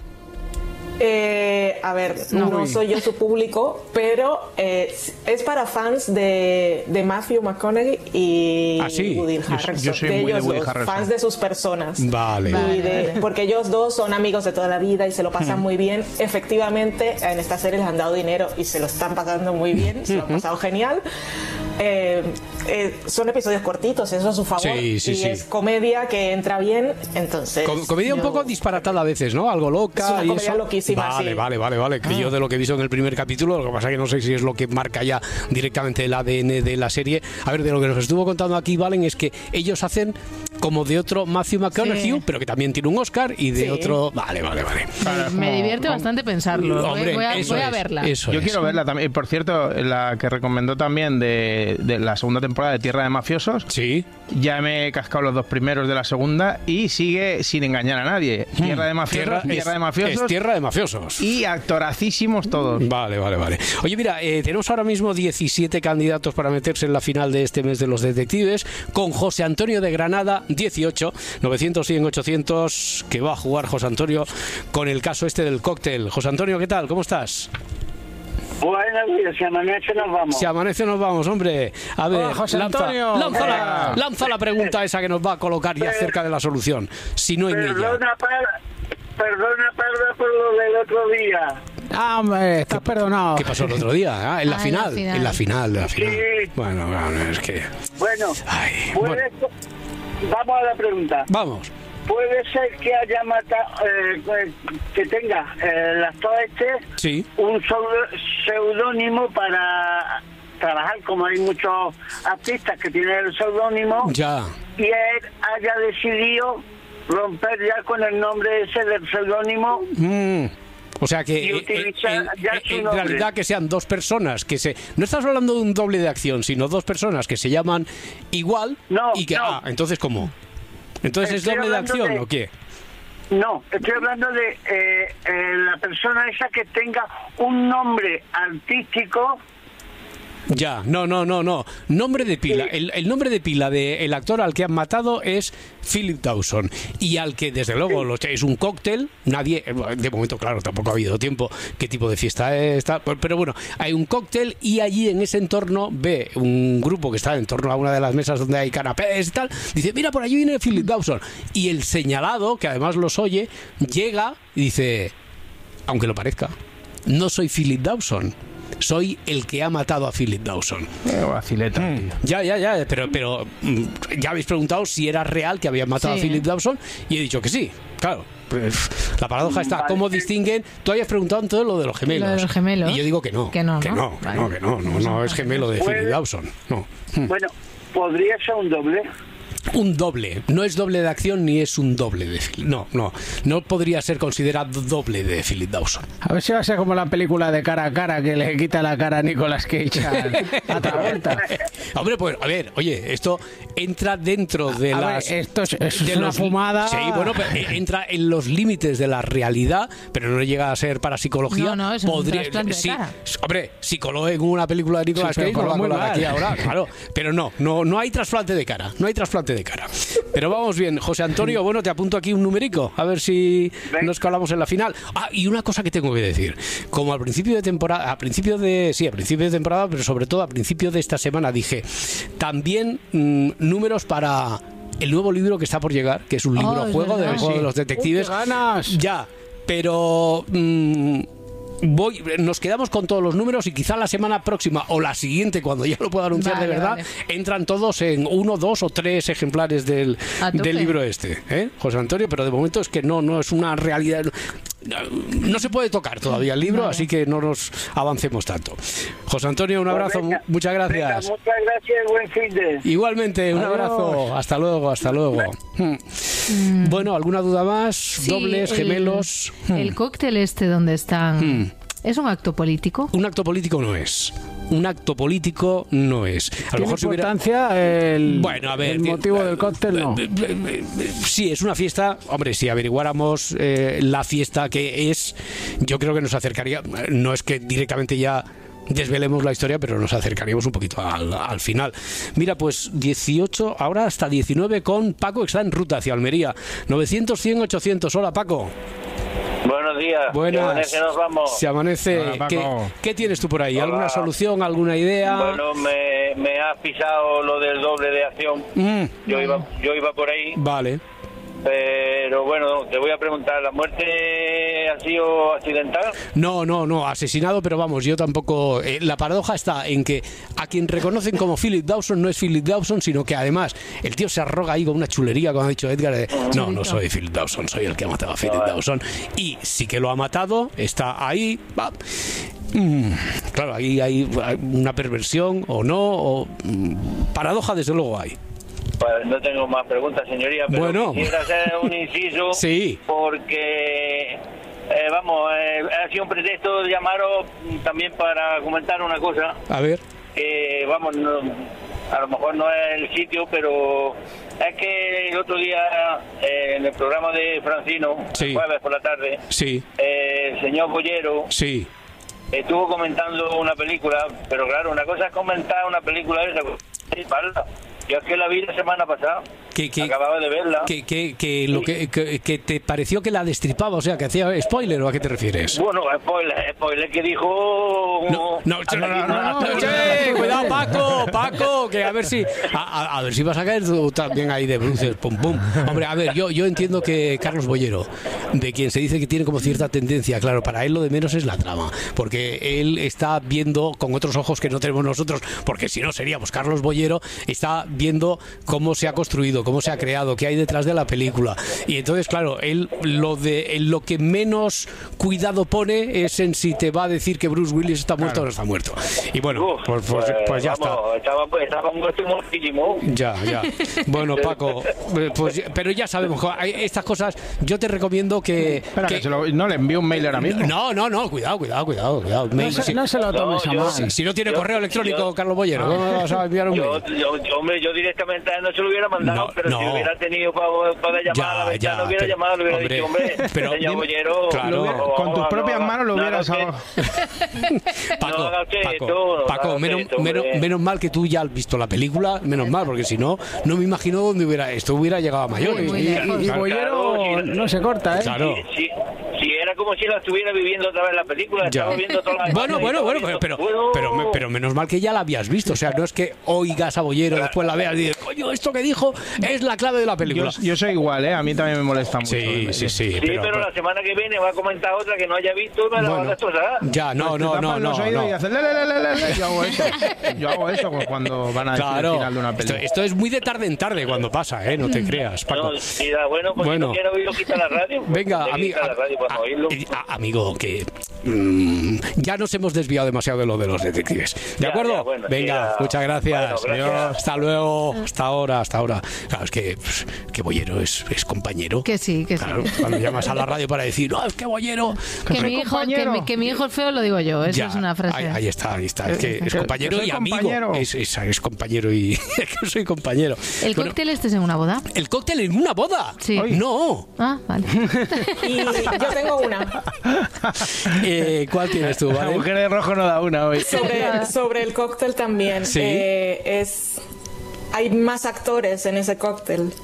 Eh, a ver, no, no soy yo su público, pero eh, es para fans de, de Matthew McConaughey y ¿Ah, sí? Woody Harrelson. Yo, yo soy de muy ellos de Woody dos, Harrelson. fans de sus personas. Vale. Y vale, de, vale. Porque ellos dos son amigos de toda la vida y se lo pasan mm. muy bien. Efectivamente, en esta serie les han dado dinero y se lo están pasando muy bien, se lo han pasado genial. Eh, eh, son episodios cortitos, eso a su favor. Sí, sí, y sí. es comedia que entra bien, entonces... Com- comedia yo... un poco disparatada a veces, ¿no? Algo loca. Es una y comedia eso. loquísima, Vale, sí. vale, vale, vale. Que ah. yo de lo que he visto en el primer capítulo, lo que pasa es que no sé si es lo que marca ya directamente el A D N de la serie. A ver, de lo que nos estuvo contando aquí, Valen, es que ellos hacen como de otro Matthew McConaughey, sí. pero que también tiene un Oscar, y de sí. otro... Vale, vale, vale. Me, me como, divierte como... bastante pensarlo. Hombre, voy, a, eso voy a es, verla. Eso yo es. quiero verla también. Por cierto, la que recomendó también de, de la segunda temporada de Tierra de Mafiosos. Sí. Ya me he cascado los dos primeros de la segunda y sigue sin engañar a nadie. Hmm. Tierra de Mafiosos, tierra, tierra es, de Mafiosos. Es Tierra de Mafiosos. Y actoracísimos todos. Vale, vale, vale. Oye, mira, eh, tenemos ahora mismo diecisiete candidatos para meterse en la final de este mes de los detectives, con José Antonio de Granada, dieciocho, novecientos, cien, ochocientos, que va a jugar José Antonio con el caso este del cóctel. José Antonio, ¿qué tal? ¿Cómo estás? Buenos días, si amanece nos vamos. Si amanece nos vamos, hombre. A ver, Hola, José lanza, Antonio. Lanza, la, lanza la pregunta esa que nos va a colocar ya cerca de la solución. Si no hay ella. Perdona, perdona, perdona por lo del otro día. Ah, hombre, estás perdonado. ¿Qué pasó el otro día? Ah, en la, ah, final, en la final. En la final, en la final. Sí. Bueno, bueno, es que... Bueno, Ay, bueno. Vamos a la pregunta. Vamos. Puede ser que haya matado, eh, que tenga eh, el actor este sí. un seudónimo para trabajar, como hay muchos artistas que tienen el seudónimo, ya. y él haya decidido romper ya con el nombre ese del seudónimo. Mm. O sea que y utilizar en, ya en, su en nombre. realidad que sean dos personas que se... No estás hablando de un doble de acción, sino dos personas que se llaman igual no, y que... No. Ah, entonces ¿cómo? ¿Entonces estoy es doble de acción de, o qué? No, estoy hablando de eh, eh, la persona esa que tenga un nombre artístico. Ya, no, no, no, no. Nombre de pila. El, el nombre de pila del actor al que han matado es Philip Dawson. Y al que, desde luego, lo, es un cóctel. Nadie, de momento, claro, tampoco ha habido tiempo qué tipo de fiesta es. Tal, pero bueno, hay un cóctel y allí en ese entorno ve un grupo que está en torno a una de las mesas donde hay canapés y tal. Dice, mira, por allí viene Philip Dawson. Y el señalado, que además los oye, llega y dice, aunque lo parezca, no soy Philip Dawson. Soy el que ha matado a Philip Dawson. Eh, vacileta, mm. tío. Ya, ya, ya, pero, pero ya habéis preguntado si era real que habían matado sí. a Philip Dawson y he dicho que sí, claro. Pues, la paradoja está, vale. ¿Cómo distinguen? Tú habías preguntado todo lo de los gemelos. Lo de los gemelos. Y yo digo que no. Que no, que no, ¿no? Que vale. no, que no, no, no es gemelo de Philip Dawson. No. Bueno, podría ser un doble. Un doble, no es doble de acción ni es un doble de Philip. No, no, no podría ser considerado doble de Philip Dawson. A ver si va a ser como la película de Cara a Cara que le quita la cara a Nicolas Cage a, a Travolta. Hombre, pues a ver, oye, esto entra dentro de a las... Ver, esto es, es de una los, fumada... Sí, bueno, pero entra en los límites de la realidad, pero no llega a ser para psicología. No, no, es Podría, un trasplante sí, de cara. Hombre, psicólogo en una película de Nicolas sí, Cage no va a muy colar mal. aquí ahora, claro. Pero no, no, no hay trasplante de cara, no hay trasplante de cara. Pero vamos bien, José Antonio, bueno, te apunto aquí un numerico, a ver si nos colamos en la final. Ah, y una cosa que tengo que decir, como al principio de temporada, a principio de, sí, a principio de temporada, pero sobre todo a principio de esta semana dije, también mmm, números para el nuevo libro que está por llegar, que es un libro Oh, juego es del verdad. juego de los detectives. ¡Uh, qué ganas! Ya, pero... mmm, Voy, nos quedamos con todos los números y quizá la semana próxima o la siguiente, cuando ya lo pueda anunciar Vale, de verdad, vale. entran todos en uno, dos o tres ejemplares del, A tope. del libro este, ¿eh? José Antonio, pero de momento es que no, no es una realidad. No, no se puede tocar todavía el libro, así que no nos avancemos tanto. José Antonio, un abrazo, Pues venga, muchas gracias. Venga, muchas gracias, buen fin de... Igualmente, un Adiós. abrazo. Hasta luego, hasta luego. Hmm. Bueno, ¿alguna duda más? Sí, ¿Dobles, el- gemelos? Hmm. El cóctel este donde están... Hmm. ¿Es un acto político? Un acto político no es. Un acto político no es. A lo ¿Tiene mejor si hubiera... importancia el, Bueno, a ver, el motivo del cóctel? No. Sí, es una fiesta. Hombre, si averiguáramos eh, la fiesta que es, yo creo que nos acercaría. No es que directamente ya desvelemos la historia, pero nos acercaríamos un poquito al, al final. Mira, pues dieciocho, ahora hasta diecinueve con Paco, que está en ruta hacia Almería. novecientos, cien, ochocientos. Hola, Paco. Buenos días. Buenas. Se amanece, nos vamos. Se amanece. Hola, ¿Qué, Paco. qué tienes tú por ahí? Hola. ¿Alguna solución, alguna idea? Bueno, me, me has pisado lo del doble de acción. Mm, Yo iba, yo iba por ahí. Vale. Pero bueno, te voy a preguntar, ¿la muerte ha sido accidental? No, no, no, asesinado, pero vamos, yo tampoco... eh, la paradoja está en que a quien reconocen como Philip Dawson no es Philip Dawson, sino que además el tío se arroga ahí con una chulería, como ha dicho Edgar, de, no, no soy Philip Dawson, soy el que ha matado a Philip Dawson. Y sí que lo ha matado, está ahí... va. Mm, claro, ahí hay una perversión o no, o mm, paradoja desde luego hay. Pues no tengo más preguntas, señoría, pero Bueno. quisiera hacer un inciso. Sí. Porque, eh, vamos, eh, ha sido un pretexto de llamaros también para comentar una cosa. A ver. Que, vamos, no- a lo mejor no es el sitio, pero es que el otro día eh, en el programa de Francino, Sí. el jueves por la tarde, Sí, eh, el señor Bollero sí. estuvo comentando una película, pero claro, una cosa es comentar una película de esa, sí, parla. Yo es que la vi la semana pasada, Que, que, acababa de verla. que, que, que lo que, que, que te pareció que la destripaba, o sea, que hacía spoiler, ¿o a qué te refieres? Bueno, spoiler, spoiler que dijo... No, no, no, no, no, no, che, cuidado, Paco, Paco, que a ver si a, a- a ver si vas a caer tú también ahí de bruces, pum pum. Hombre, a ver, yo yo entiendo que Carlos Bollero, de quien se dice que tiene como cierta tendencia, claro, para él lo de menos es la trama, porque él está viendo con otros ojos que no tenemos nosotros, porque si no seríamos Carlos Bollero, está viendo cómo se ha construido, cómo se ha creado, qué hay detrás de la película. Y entonces, claro, él lo de en lo que menos cuidado pone es en si te va a decir que Bruce Willis está muerto o no está muerto. Y bueno, pues, pues- pues ya está. vamos, Estaba, estaba un gusto muchísimo. Ya, ya. Bueno, Paco, eh, pues, pero ya sabemos, jo, hay estas cosas, yo te recomiendo que... Espera, que se lo- no le envío un mail ahora mismo. No, no, no, cuidado, cuidado, cuidado. cuidado. No Mail, se- sí. no se lo tomes a yo- mal. Si, si no tiene yo- correo electrónico, yo- Carlos Bollero, ¿cómo me vas a enviar un Yo, mail? yo, yo, hombre, yo directamente no se lo hubiera mandado, No, pero no. si hubiera tenido para poder llamar a la ventana, ya, no hubiera pero- llamado, le hubiera hombre, dicho, hombre, pero señor dime- Bollero, claro. lo hubiera- Con tus no, propias no, manos lo no, hubieras... no, ahor- Paco, no haga usted Paco, esto, no Paco, haga menos, usted esto, menos, hombre. menos mal que tú ya has visto la película, menos mal, porque si no, no me imagino dónde hubiera esto hubiera llegado a mayores. Y, y- y Claro. Bollero no se corta, ¿eh? Claro. Si, si era como si la estuviera viviendo otra vez la película, Ya. estaba viendo todas las Bueno, bueno, bueno, estaba pero, viendo- pero, pero, pero menos mal que ya la habías visto. O sea, no es que oigas a Bollero, después la veas y dices, coño, esto que dijo es la clave de la película. Yo, yo soy igual, ¿eh? A mí también me molesta mucho. Sí, sí, sí. Sí, pero, la semana que viene va a comentar otra que no haya visto y me la va a destrozar. Ya, no, Pues te no, tapas no, los no. oídos no. y haces le, le, le, le, le, le. Yo hago eso. Yo hago eso cuando van a decir Claro, el final de una esto, película. esto es muy de tarde en tarde cuando pasa, ¿eh? No te creas, Paco. No, sí, da, bueno, pues Bueno. si no quiero oírlo, quita la radio. pues Venga, ponte, amigo, quita la radio para no oírlo. a- amigo, que mm, ya nos hemos desviado demasiado de lo de los detectives. ¿De Ya, acuerdo? ya, bueno, Venga, sí, ya. muchas gracias. Bueno, gracias. Adiós, hasta luego, hasta ahora, hasta ahora. Claro, es que, pues, que Bollero es, es compañero. Que sí, que Claro, sí. cuando llamas a la radio para decir, no, es que Bollero... Que mi, hijo, que, mi, que mi hijo es feo, lo digo yo. Eso Ya, es una frase. Ahí, ahí está, ahí está. Es que es Que- compañero que soy y amigo. compañero. Es, es, es compañero y... es que soy compañero. ¿El Bueno, cóctel este es en una boda? ¿el cóctel en una boda? Sí. No. Ah, vale. Y yo tengo una. Eh, ¿Cuál tienes tú, La vale? mujer de rojo no da una hoy. Sobre, sobre el cóctel también. Sí. Eh, es, hay más actores en ese cóctel.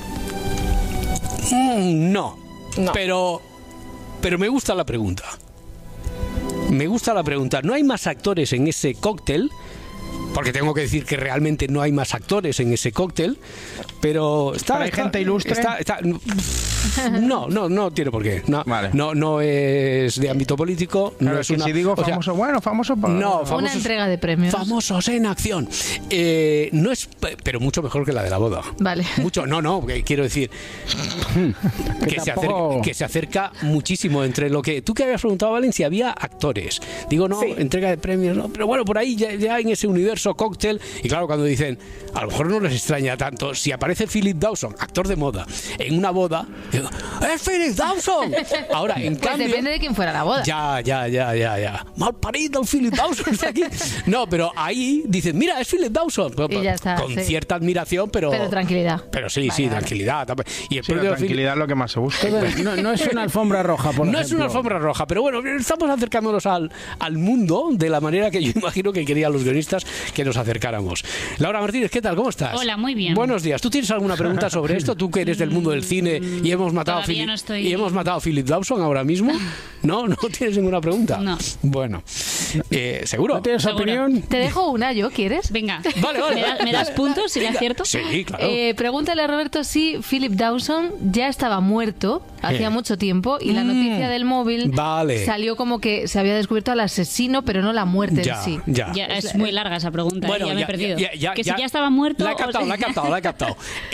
Mm, no. No. Pero, pero me gusta la pregunta. Me gusta la pregunta. No hay más actores en ese cóctel, porque tengo que decir que realmente no hay más actores en ese cóctel, pero está... ¿Pero hay está, gente ilustre? Está, está, no, no, no tiene por qué. No, vale. no, no es de ámbito político. Claro, no es es que una, si digo o sea, famoso, bueno, famoso para... No, famosos, una entrega de premios. Famosos en acción. Eh, no es, pero mucho mejor que la de la boda. Vale. Mucho, no, no, quiero decir que, que, se tampoco... acerca, que se acerca muchísimo entre lo que... Tú que habías preguntado, Valen, si había actores. Digo, no, sí. entrega de premios, no, pero bueno, por ahí ya, ya en ese universo cóctel, y claro, cuando dicen, a lo mejor no les extraña tanto, si aparece Philip Dawson, actor de moda, en una boda, digo, ¡es Philip Dawson! Ahora, en pues cambio... depende de quién fuera la boda. Ya, ya, ya, ya, ya. Mal parido Philip Dawson está aquí. No, pero ahí dicen, mira, es Philip Dawson. Y ya está, con sí. cierta admiración, pero... Pero tranquilidad. Pero sí, vale, sí, vale. tranquilidad. Y el Sí, la tranquilidad es lo que más se busca. No, no es una alfombra roja, por No ejemplo. es una alfombra roja, pero bueno, estamos acercándonos al, al mundo de la manera que yo imagino que querían los guionistas que nos acercáramos. Laura Martínez, ¿qué tal? ¿Cómo estás? Hola, muy bien. Buenos días. ¿Tú tienes alguna pregunta sobre esto? Tú que eres del mundo del cine y hemos matado, a, Philip, no estoy... y hemos matado a Philip Dawson ahora mismo. ¿No? ¿No tienes ninguna pregunta? No. Bueno, eh, ¿seguro? ¿No tienes ¿Seguro? opinión? Te dejo una yo, ¿quieres? Venga. Vale, vale. ¿Me, da, ¿me das puntos si le acierto? Sí, claro. Eh, pregúntale a Roberto si Philip Dawson ya estaba muerto hacía Eh. mucho tiempo y la Mm. noticia del móvil Vale. salió como que se había descubierto al asesino, pero no la muerte Ya, en sí. ya. Ya, es muy larga esa pregunta, Bueno, ¿eh? ya me ya- he perdido. ya- ya- que ya- si ya estaba muerto... La he captado, o- la he captado, la he captado.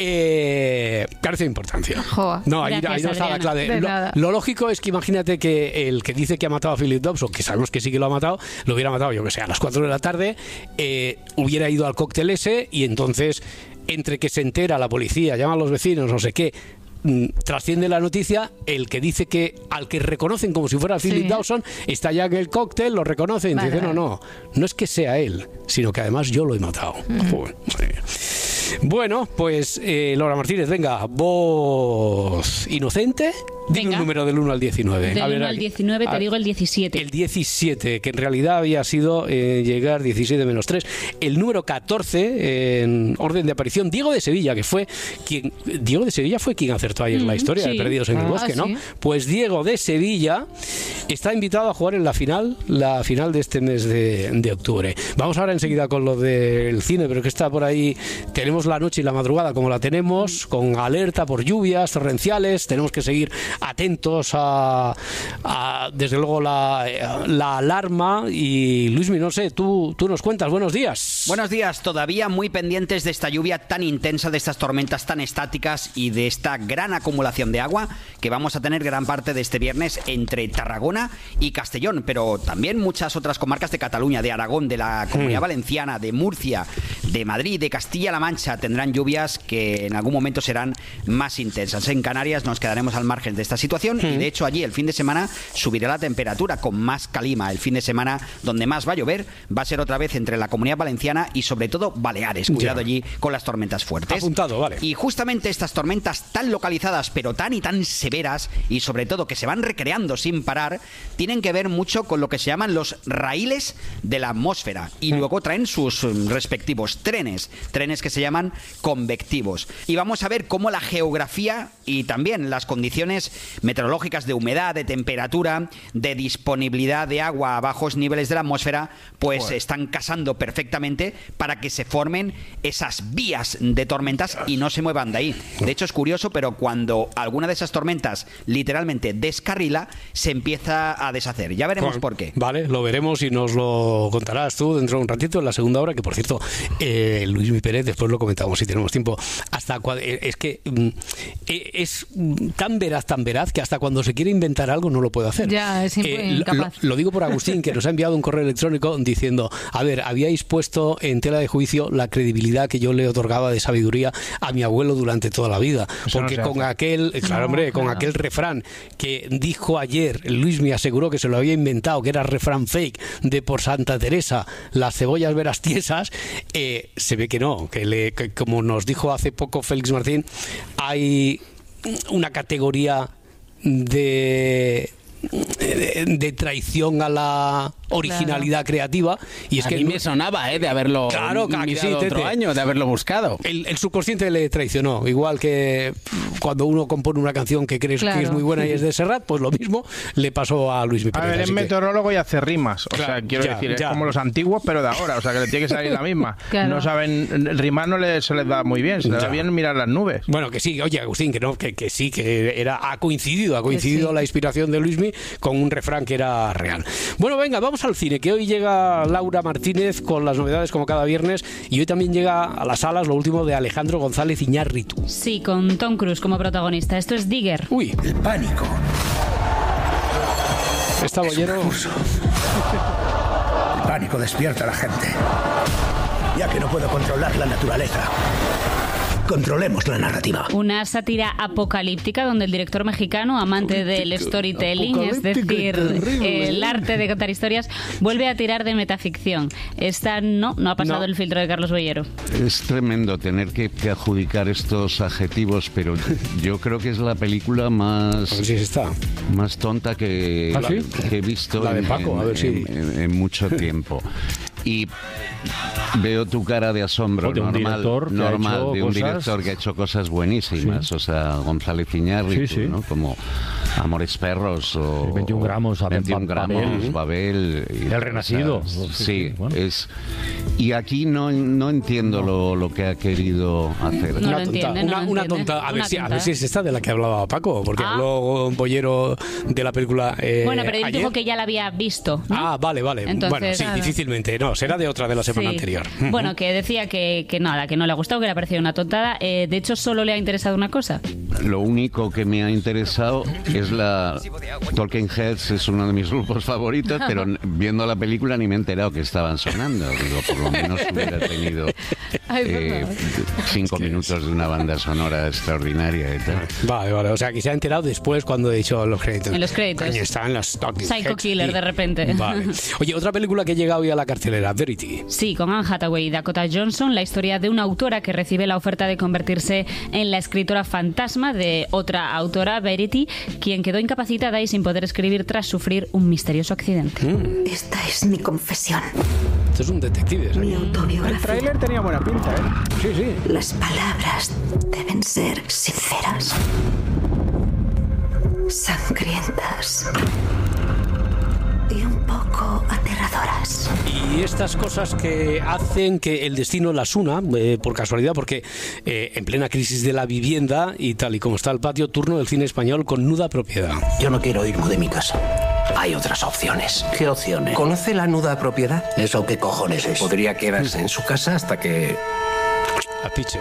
Eh, carece de importancia. Joa. No, ahí, Gracias, ahí no está la Adriana. clave. De Lo, nada. lo lógico es que imagínate que el que dice que ha matado a Philip Dawson, que sabemos que sí que lo ha matado, lo hubiera matado, yo que sé, a las cuatro de la tarde, eh, hubiera ido al cóctel ese y entonces, entre que se entera la policía, llaman a los vecinos, no sé qué, mm, trasciende la noticia, el que dice que al que reconocen como si fuera Philip Sí. Dawson está ya en el cóctel, lo reconocen y Vale, dicen, no, vale. no, no es que sea él, sino que además yo lo he matado. Joder, madre mía. Bueno, pues eh, Laura Martínez, venga, voz inocente, dime Venga. un número del uno al diecinueve. Del A ver, uno al aquí. diecinueve te A- digo el diecisiete. El diecisiete, que en realidad había sido eh, llegar diecisiete menos tres. El número catorce, eh, en orden de aparición, Diego de Sevilla, que fue quien... Diego de Sevilla fue quien acertó ayer la Mm, historia de sí. Perdidos en el Ah, Bosque, ¿no? sí. Pues Diego de Sevilla está invitado a jugar en la final, la final de este mes de, de octubre. Vamos ahora enseguida con lo del cine, pero que está por ahí. Tenemos la noche y la madrugada como la tenemos, con alerta por lluvias torrenciales. Tenemos que seguir atentos a, a, desde luego, la, la alarma. Y Luismi, no sé, tú, tú nos cuentas. Buenos días. Buenos días, todavía muy pendientes de esta lluvia tan intensa, de estas tormentas tan estáticas y de esta gran acumulación de agua que vamos a tener gran parte de este viernes entre Tarragona y Castellón, pero también muchas otras comarcas de Cataluña, de Aragón, de la Comunidad Mm. Valenciana, de Murcia, de Madrid, de Castilla-La Mancha, tendrán lluvias que en algún momento serán más intensas. En Canarias nos quedaremos al margen de esta situación y de hecho allí el fin de semana subirá la temperatura con más calima. El fin de semana donde más va a llover va a ser otra vez entre la Comunidad Valenciana y sobre todo Baleares. Cuidado Ya. allí con las tormentas fuertes. Apuntado, vale. Y justamente estas tormentas tan localizadas, pero tan y tan severas, y sobre todo que se van recreando sin parar, tienen que ver mucho con lo que se llaman los raíles de la atmósfera. Y luego traen sus mm, respectivos trenes, trenes que se llaman convectivos. Y vamos a ver cómo la geografía y también las condiciones meteorológicas de humedad, de temperatura, de disponibilidad de agua a bajos niveles de la atmósfera, pues Joder. están casando perfectamente para que se formen esas vías de tormentas y no se muevan de ahí. De hecho es curioso, pero cuando alguna de esas tormentas literalmente descarrila, se empieza a deshacer. Ya veremos Con- por qué. Vale, lo veremos y nos lo contarás tú dentro de un ratito en la segunda hora, que por cierto, eh, Luis Mi Pérez, después lo comentamos si tenemos tiempo, hasta cua- eh, es que mm, eh, es mm, tan veraz, tan veraz, que hasta cuando se quiere inventar algo no lo puede hacer. Ya, es imp- Eh, lo- incapaz. Lo, lo digo por Agustín, que nos ha enviado un correo electrónico diciendo, a ver, habíais puesto en tela de juicio la credibilidad que yo le otorgaba de sabiduría a mi abuelo durante toda la vida, Eso no porque se con hace. aquel, eh, claro, No, hombre, con claro. aquel refrán que dijo ayer, Luis me aseguró que se lo había inventado, que era refrán fake de por Santa Teresa, las cebollas veras tiesas, eh, se ve que no, que, le, que como nos dijo hace poco Félix Martín, hay una categoría de de, de traición a la originalidad claro. creativa. Y es a que mí me sonaba eh, de haberlo claro, mirado sí, otro tete. año, de haberlo buscado. El, el subconsciente le traicionó, igual que cuando uno compone una canción que crees claro. que es muy buena y es de Serrat, pues lo mismo le pasó a Luis Miguel. A ver, es meteorólogo que... y hace rimas. O claro, sea, quiero ya, decir, ya. es como los antiguos, pero de ahora. O sea, que le tiene que salir la misma. Claro. No saben, rimar no les, se les da muy bien, se les da bien mirar las nubes. Bueno, que sí, oye, Agustín, que no, que, que sí, que era, ha coincidido, ha coincidido sí. la inspiración de Luismi con un refrán que era real. Bueno, venga, vamos al cine, que hoy llega Laura Martínez con las novedades como cada viernes, y hoy también llega a las salas lo último de Alejandro González Iñárritu. Sí, con Tom Cruise como protagonista. Esto es Digger. Uy. El pánico. Está Bollero. El pánico despierta a la gente. Ya que no puedo controlar la naturaleza, controlemos la narrativa. Una sátira apocalíptica donde el director mexicano, amante del storytelling, es decir, el arte de contar historias, vuelve a tirar de metaficción. Esta no, no ha pasado no. el filtro de Carlos Bollero. Es tremendo tener que, que adjudicar estos adjetivos, pero yo creo que es la película más, a ver si está. más tonta que, ¿Ah, sí? que he visto la de en, Paco, en, a ver si... en, en, en mucho tiempo. Y veo tu cara de asombro, de normal, normal de un cosas... director que ha hecho cosas buenísimas, sí. o sea, González Iñárritu, sí, sí. ¿no? Como Amores Perros o veintiún gramos, a veintiún gramos, Babel, Babel y, El Renacido. O sea, sí, sí bueno. es y aquí no, no entiendo lo, lo que ha querido hacer. No una, lo entiende, tonta, no una, lo una tonta, a ver, una si, tonta. a ver si es esta de la que hablaba Paco, porque ah. habló Bollero de la película eh, Bueno, pero él ayer. dijo que ya la había visto, ¿no? Ah, vale, vale. Entonces, bueno, sí, claro. difícilmente. No, será de otra de la semana sí. anterior. Bueno, que decía que, que nada, que no le ha gustado, que le ha parecido una tontada. Eh, de hecho, solo le ha interesado una cosa. Lo único que me ha interesado es la... Talking Heads es uno de mis grupos favoritos, pero viendo la película ni me he enterado que estaban sonando. Digo, por lo menos hubiera tenido eh, cinco minutos de una banda sonora extraordinaria y tal. Vale, vale. O sea, que se ha enterado después cuando he dicho los créditos. En los créditos. Ahí están las Talking Psycho Heads. Killer, Sí. de repente. Vale. Oye, otra película que llega hoy a la cartelera, Verity. Sí, con Anne Hathaway y Dakota Johnson, la historia de una autora que recibe la oferta de convertirse en la escritora fantasma de otra autora, Verity, quien quedó incapacitada y sin poder escribir tras sufrir un misterioso accidente. Mm. Esta es mi confesión. Esto es un detective. ¿Sí? Mi autobiografía. El tráiler tenía buena pinta, ¿eh? Sí, sí. Las palabras deben ser sinceras, sangrientas y un poco aterradoras. Y estas cosas que hacen que el destino las una, eh, por casualidad, porque eh, en plena crisis de la vivienda y tal y como está el patio, turno del cine español con Nuda Propiedad. Yo no quiero irme de mi casa. Hay otras opciones. ¿Qué opciones? ¿Conoce la nuda propiedad? ¿Eso qué cojones es? Podría quedarse en su casa hasta que... Apiche.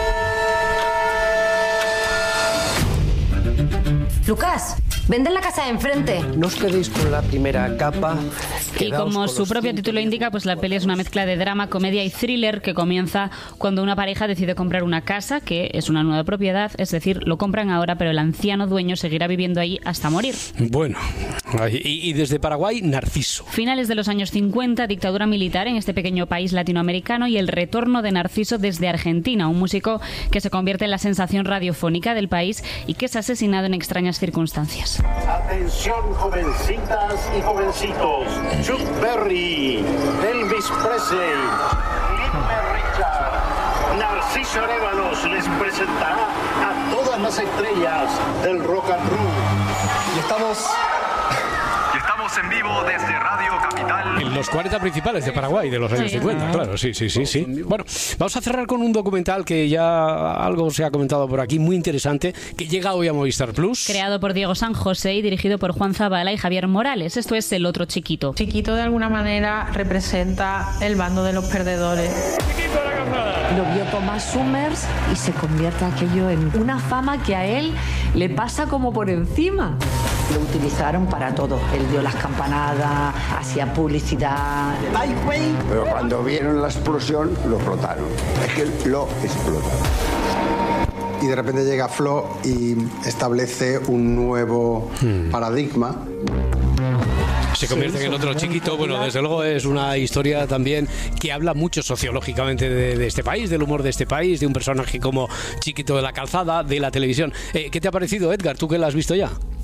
Lucas, vende en la casa de enfrente. No os quedéis con la primera capa. Y como su propio título indica, pues la peli es una mezcla de drama, comedia y thriller que comienza cuando una pareja decide comprar una casa, que es una nueva propiedad, es decir, lo compran ahora, pero el anciano dueño seguirá viviendo ahí hasta morir. Bueno, y, y desde Paraguay, Narciso. Finales de los años cincuenta, dictadura militar en este pequeño país latinoamericano y el retorno de Narciso desde Argentina, un músico que se convierte en la sensación radiofónica del país y que es asesinado en extrañas circunstancias. Atención, jovencitas y jovencitos. Chuck Berry, Elvis Presley, Little Richard, Narciso Arévalos les presentará a todas las estrellas del rock and roll. Y estamos... Y estamos en vivo desde Radio Capital. En los cuarenta principales de Paraguay de los años Sí. cincuenta, claro, sí, sí, sí, sí. Bueno, vamos a cerrar con un documental que ya algo se ha comentado por aquí, muy interesante, que llega hoy a Movistar Plus. Creado por Diego San José y dirigido por Juan Zabala y Javier Morales. Esto es El otro chiquito. Chiquito de alguna manera representa el bando de los perdedores. Lo vio Thomas Summers y se convierte aquello en una fama que a él le pasa como por encima. Lo utilizaron para todo. Él dio las campanadas, hacía publicidad. Pero cuando vieron la explosión, lo explotaron. Es que lo explotaron. Y de repente llega Flo y establece un nuevo hmm. paradigma. Se convierte en el otro chiquito. Bueno, desde luego es una historia también que habla mucho sociológicamente de, de este país, del humor de este país, de un personaje como Chiquito de la Calzada, de la televisión. Eh, ¿Qué te ha parecido, Edgar? ¿Tú que la has visto ya?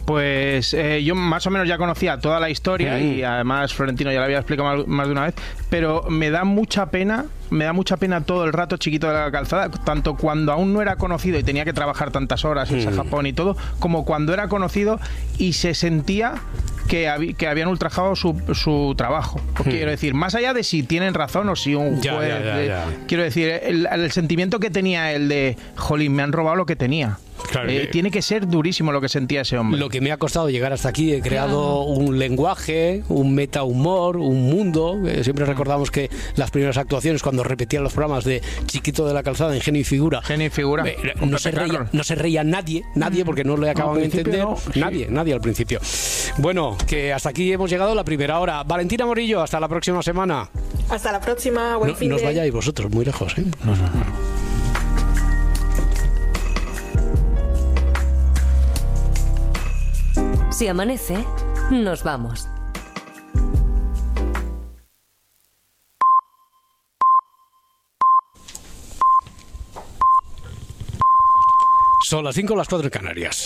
Pues eh, yo más o menos ya conocía toda la historia mm. y además Florentino ya la había explicado más, más de una vez, pero me da mucha pena, me da mucha pena todo el rato Chiquito de la Calzada, tanto cuando aún no era conocido y tenía que trabajar tantas horas en mm. Japón y todo, como cuando era conocido y se sentía que, hab- que habían ultrajado su, su trabajo. Hmm. Quiero decir, más allá de si tienen razón o si un ya, juez... ya, ya, ya. De, quiero decir, el, el sentimiento que tenía el de, jolín, me han robado lo que tenía. Claro, eh, que tiene que ser durísimo lo que sentía ese hombre. Lo que me ha costado llegar hasta aquí, he creado claro. un lenguaje, un metahumor, un mundo. Eh, siempre recordamos que las primeras actuaciones, cuando repetían los programas de Chiquito de la Calzada, Ingenio y Figura, Ingenio y Figura eh, no, se reía, no se reía nadie, nadie, porque no le acaban de entender. No, sí. Nadie, nadie al principio. Bueno, que hasta aquí hemos llegado la primera hora. Valentina Morillo, hasta la próxima semana. Hasta la próxima, buen no, fin no os de... vayáis vosotros muy lejos, ¿eh? No, no, no. Si amanece, nos vamos. Son las cinco, las cuatro en Canarias.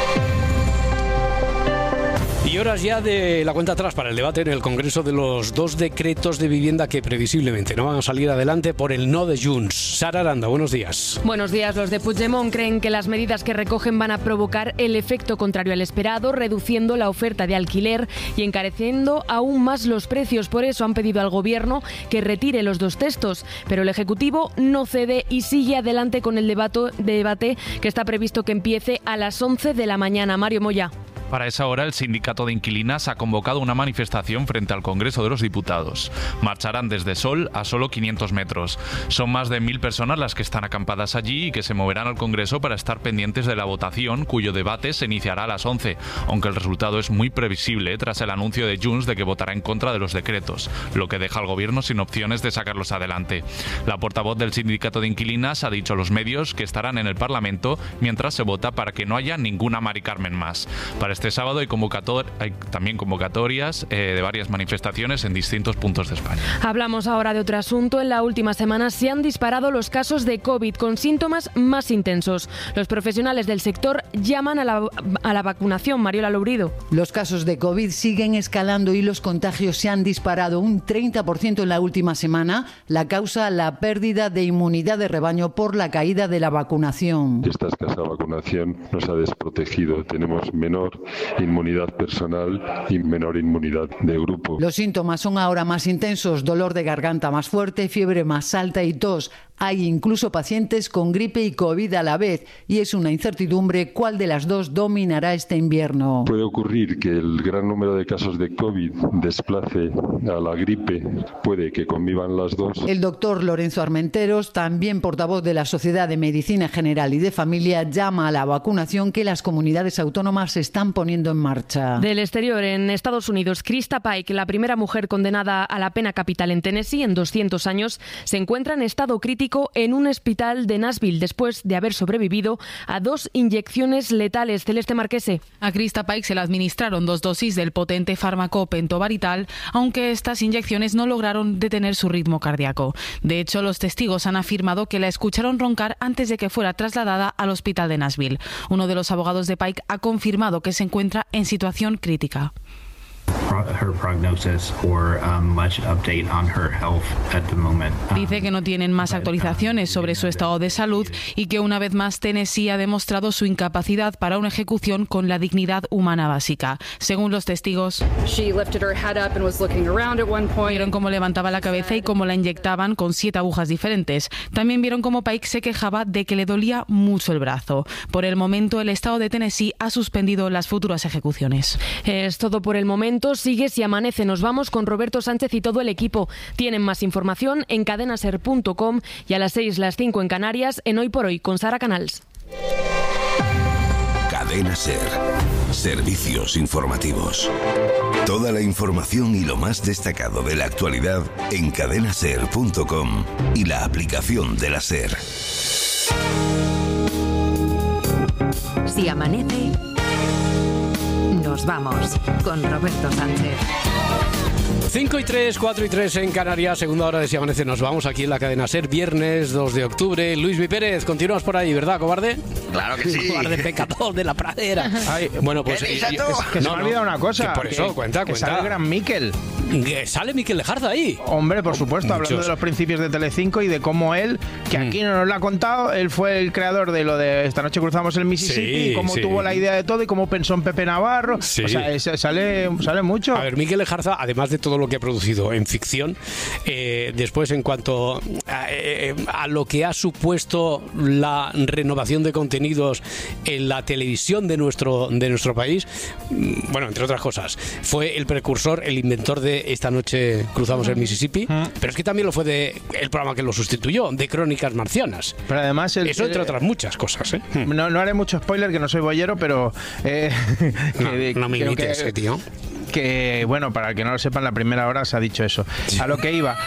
Y horas ya de la cuenta atrás para el debate en el Congreso de los dos decretos de vivienda que previsiblemente no van a salir adelante por el no de Junts. Sara Aranda, buenos días. Buenos días. Los de Puigdemont creen que las medidas que recogen van a provocar el efecto contrario al esperado, reduciendo la oferta de alquiler y encareciendo aún más los precios. Por eso han pedido al Gobierno que retire los dos textos. Pero el Ejecutivo no cede y sigue adelante con el debate, debate que está previsto que empiece a las once de la mañana. Mario Moya. Para esa hora, el sindicato de inquilinas ha convocado una manifestación frente al Congreso de los Diputados. Marcharán desde Sol a solo quinientos metros. Son más de mil personas las que están acampadas allí y que se moverán al Congreso para estar pendientes de la votación, cuyo debate se iniciará a las once, aunque el resultado es muy previsible tras el anuncio de Junts de que votará en contra de los decretos, lo que deja al Gobierno sin opciones de sacarlos adelante. La portavoz del sindicato de inquilinas ha dicho a los medios que estarán en el Parlamento mientras se vota para que no haya ninguna Mari Carmen más. Para este sábado hay, convocator- hay también convocatorias eh, de varias manifestaciones en distintos puntos de España. Hablamos ahora de otro asunto. En la última semana se han disparado los casos de COVID con síntomas más intensos. Los profesionales del sector llaman a la, a la vacunación. Mariola Lourido. Los casos de COVID siguen escalando y los contagios se han disparado un treinta por ciento en la última semana. La causa, la pérdida de inmunidad de rebaño por la caída de la vacunación. Esta escasa vacunación nos ha desprotegido. Tenemos menor inmunidad personal y menor inmunidad de grupo. Los síntomas son ahora más intensos: dolor de garganta más fuerte, fiebre más alta y tos. Hay incluso pacientes con gripe y COVID a la vez y es una incertidumbre cuál de las dos dominará este invierno. Puede ocurrir que el gran número de casos de COVID desplace a la gripe, puede que convivan las dos. El doctor Lorenzo Armenteros, también portavoz de la Sociedad de Medicina General y de Familia, llama a la vacunación que las comunidades autónomas están poniendo en marcha. Del exterior, en Estados Unidos, Krista Pike, la primera mujer condenada a la pena capital en Tennessee en doscientos años, se encuentra en estado crítico en un hospital de Nashville después de haber sobrevivido a dos inyecciones letales. Celeste Marquese. A Krista Pike se le administraron dos dosis del potente fármaco pentobarbital, aunque estas inyecciones no lograron detener su ritmo cardíaco. De hecho, los testigos han afirmado que la escucharon roncar antes de que fuera trasladada al hospital de Nashville. Uno de los abogados de Pike ha confirmado que se encuentra en situación crítica. Dice que no tienen más actualizaciones sobre su estado de salud y que una vez más Tennessee ha demostrado su incapacidad para una ejecución con la dignidad humana básica. Según los testigos, vieron cómo levantaba la cabeza y cómo la inyectaban con siete agujas diferentes. También vieron cómo Pike se quejaba de que le dolía mucho el brazo. Por el momento, el estado de Tennessee ha suspendido las futuras ejecuciones. Es todo por el momento. Sigue Si Amanece. Nos vamos con Roberto Sánchez y todo el equipo. Tienen más información en cadenaser punto com y a las seis, las cinco en Canarias, en Hoy por Hoy con Sara Canals. Cadena Ser. Servicios informativos. Toda la información y lo más destacado de la actualidad en cadenaser punto com y la aplicación de la Ser. Si amanece, nos vamos con Roberto Sánchez. cinco y tres, cuatro y tres en Canarias, segunda hora de Si Amanece. Nos vamos aquí en la cadena SER, viernes dos de octubre. Luis Mi Pérez, continúas por ahí, ¿verdad, cobarde? Claro que sí. Cobarde pecador de la pradera. Ay, bueno, pues... Es, es que se me ha olvidado una cosa. Por eso, que, cuenta, que cuenta. Sale el gran Miquel. ¿Sale Miquel Lejarza ahí? Hombre, por supuesto, Muchos. hablando de los principios de Telecinco y de cómo él, que aquí no nos lo ha contado, él fue el creador de lo de Esta noche cruzamos el Mississippi, sí, y cómo sí. tuvo la idea de todo y cómo pensó en Pepe Navarro. Sí. O sea, es, sale, sale mucho. A ver, Miquel Lejarza, además de todo lo que ha producido en ficción, eh, después en cuanto a, eh, a lo que ha supuesto la renovación de contenidos en la televisión de nuestro, de nuestro país, bueno, entre otras cosas, fue el precursor, el inventor de Esta noche cruzamos el Mississippi, uh-huh. pero es que también lo fue de el programa que lo sustituyó, de Crónicas Marcianas. Pero además el, eso entre otras muchas cosas, ¿eh? No, no haré mucho spoiler, que no soy boyero, pero eh, no, que, no me imites, que, eh, tío. Que, bueno, para que no lo sepan, la primera hora se ha dicho eso. Sí. A lo que iba,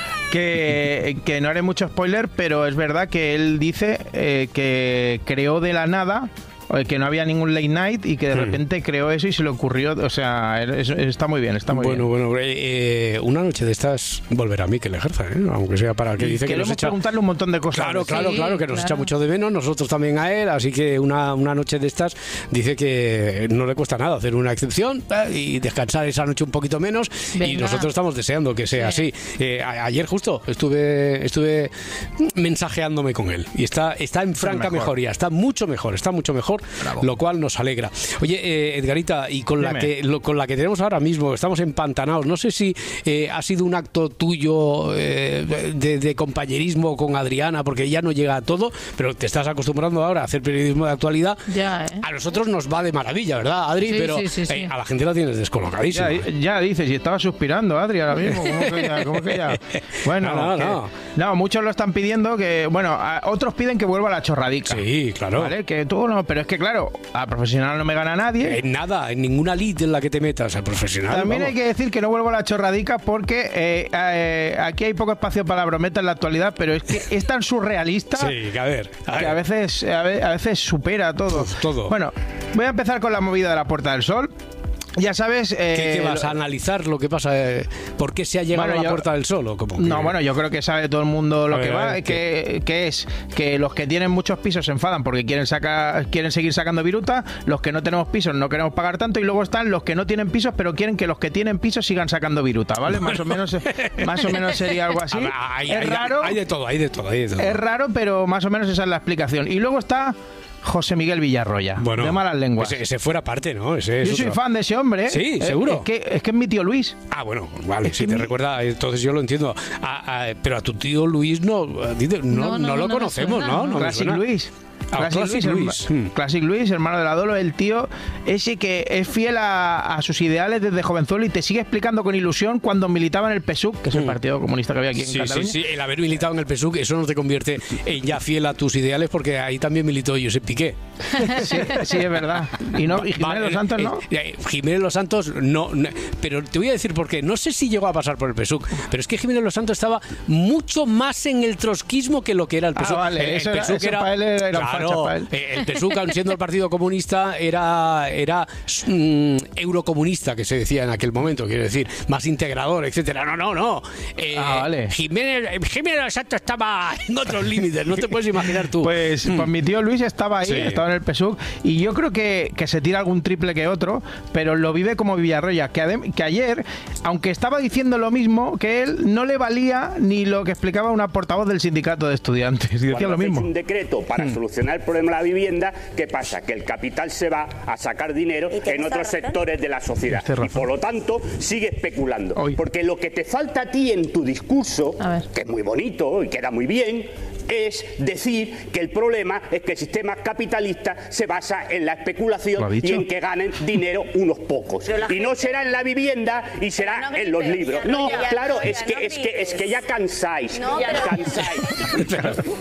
que, que no haré mucho spoiler, pero es verdad que él dice eh, que creó de la nada, que no había ningún late night y que de repente hmm. creó eso y se le ocurrió, o sea, es, está muy bien, está muy bueno, bien. Bueno, bueno, eh, una noche de estas volverá a Miquel Lejarza, ¿eh? Aunque sea para que dice que nos echa... preguntarle un montón de cosas. Claro, claro, sí, claro, que nos claro. echa mucho de menos, nosotros también a él, así que una, una noche de estas dice que no le cuesta nada hacer una excepción eh, y descansar esa noche un poquito menos. Venga. Y nosotros estamos deseando que sea sí. así. Eh, a, ayer justo estuve estuve mensajeándome con él y está, está en franca mejor. mejoría, está mucho mejor, está mucho mejor, Bravo. Lo cual nos alegra. Oye, eh, Edgarita, y con Dime. la que lo, con la que tenemos ahora mismo, estamos empantanados, no sé si eh, ha sido un acto tuyo eh, de, de compañerismo con Adriana, porque ya no llega a todo, pero te estás acostumbrando ahora a hacer periodismo de actualidad. Ya, ¿eh? A nosotros nos va de maravilla, ¿verdad, Adri? Sí, pero sí, sí, sí. Eh, a la gente la tienes descolocadísima. Ya, ya dices, y estaba suspirando, Adri, ahora mismo. ¿Cómo que ya? ¿Cómo que ya? Bueno, no, no, que, no. no, muchos lo están pidiendo que, bueno, a, otros piden que vuelva a la chorradica. Sí, claro. ¿Vale? Que tú no, pero es que claro, a profesional no me gana nadie. En nada, en ninguna lid en la que te metas, al profesional. También vamos. hay que decir que no vuelvo a la chorradica porque eh, eh, aquí hay poco espacio para la brometa en la actualidad, pero es que es tan surrealista sí, que a ver, a, que ver. a veces a veces supera todo. Uf, todo. Bueno, voy a empezar con la movida de la Puerta del Sol. Ya sabes... Eh, ¿Qué, ¿Qué vas a analizar lo que pasa? Eh, ¿Por qué se ha llegado bueno, a la yo, Puerta del Sol? ¿O cómo que... No, bueno, yo creo que sabe todo el mundo lo a que ver, va, ver, que, que es que los que tienen muchos pisos se enfadan porque quieren sacar, quieren seguir sacando viruta, los que no tenemos pisos no queremos pagar tanto y luego están los que no tienen pisos pero quieren que los que tienen pisos sigan sacando viruta, ¿vale? Bueno. Más o menos más o menos sería algo así. Ver, hay, es hay, raro. Hay de todo, hay de todo, hay de todo. Es raro, pero más o menos esa es la explicación. Y luego está José Miguel Villarroya, bueno, de malas lenguas. Ese, ese fuera parte, ¿no? Ese yo es soy otro. fan de ese hombre. Sí, eh, seguro. Es que, es que es mi tío Luis. Ah, bueno, vale, es si te mi... recuerda, entonces yo lo entiendo. A, a, pero a tu tío Luis no, no, no, no lo no conocemos, ¿no? no Classic Luis. Ah, Classic, Classic Luis, Luis. Herma, Classic Luis, hermano de la Dolo, el tío ese que es fiel a, a sus ideales desde jovenzuelo y te sigue explicando con ilusión cuando militaba en el P S U C, que es el Partido Comunista que había aquí en sí, Cataluña. Sí, sí, el haber militado en el P S U C, eso no te convierte en ya fiel a tus ideales porque ahí también militó Josep Piqué. Sí, sí, es verdad. Y, no, y Jiménez vale, Los Santos no. Eh, Jiménez Los Santos no, no. Pero te voy a decir por qué. No sé si llegó a pasar por el P S U C, pero es que Jiménez Los Santos estaba mucho más en el trotskismo que lo que era el P S U C. Ah, vale, el, eso, el era, eso era, para él era claro, facha para él. El P S U C, siendo el Partido Comunista, era, era mm, eurocomunista, que se decía en aquel momento, quiero decir, más integrador, etcétera. No, no, no. Eh, ah, vale. Jiménez, Jiménez Los Santos estaba en otros límites, no te puedes imaginar tú. Pues, mm. pues mi tío Luis estaba ahí, sí. estaba en el P S U C, y yo creo que, que se tira algún triple que otro, pero lo vive como Villarroya, que, adem- que ayer, aunque estaba diciendo lo mismo que él, no le valía ni lo que explicaba una portavoz del sindicato de estudiantes, y decía Cuando lo mismo. un decreto para mm. solucionar el problema de la vivienda, ¿qué pasa? Que el capital se va a sacar dinero en otros sectores de la sociedad y por lo tanto sigue especulando. Hoy. Porque lo que te falta a ti en tu discurso, que es muy bonito y queda muy bien, es decir que el problema es que el sistema capitalista se basa en la especulación y en que ganen dinero unos pocos. Y no será en la vivienda y será no en los libros. No, claro, es que, es que, es que ya cansáis. No, cansáis.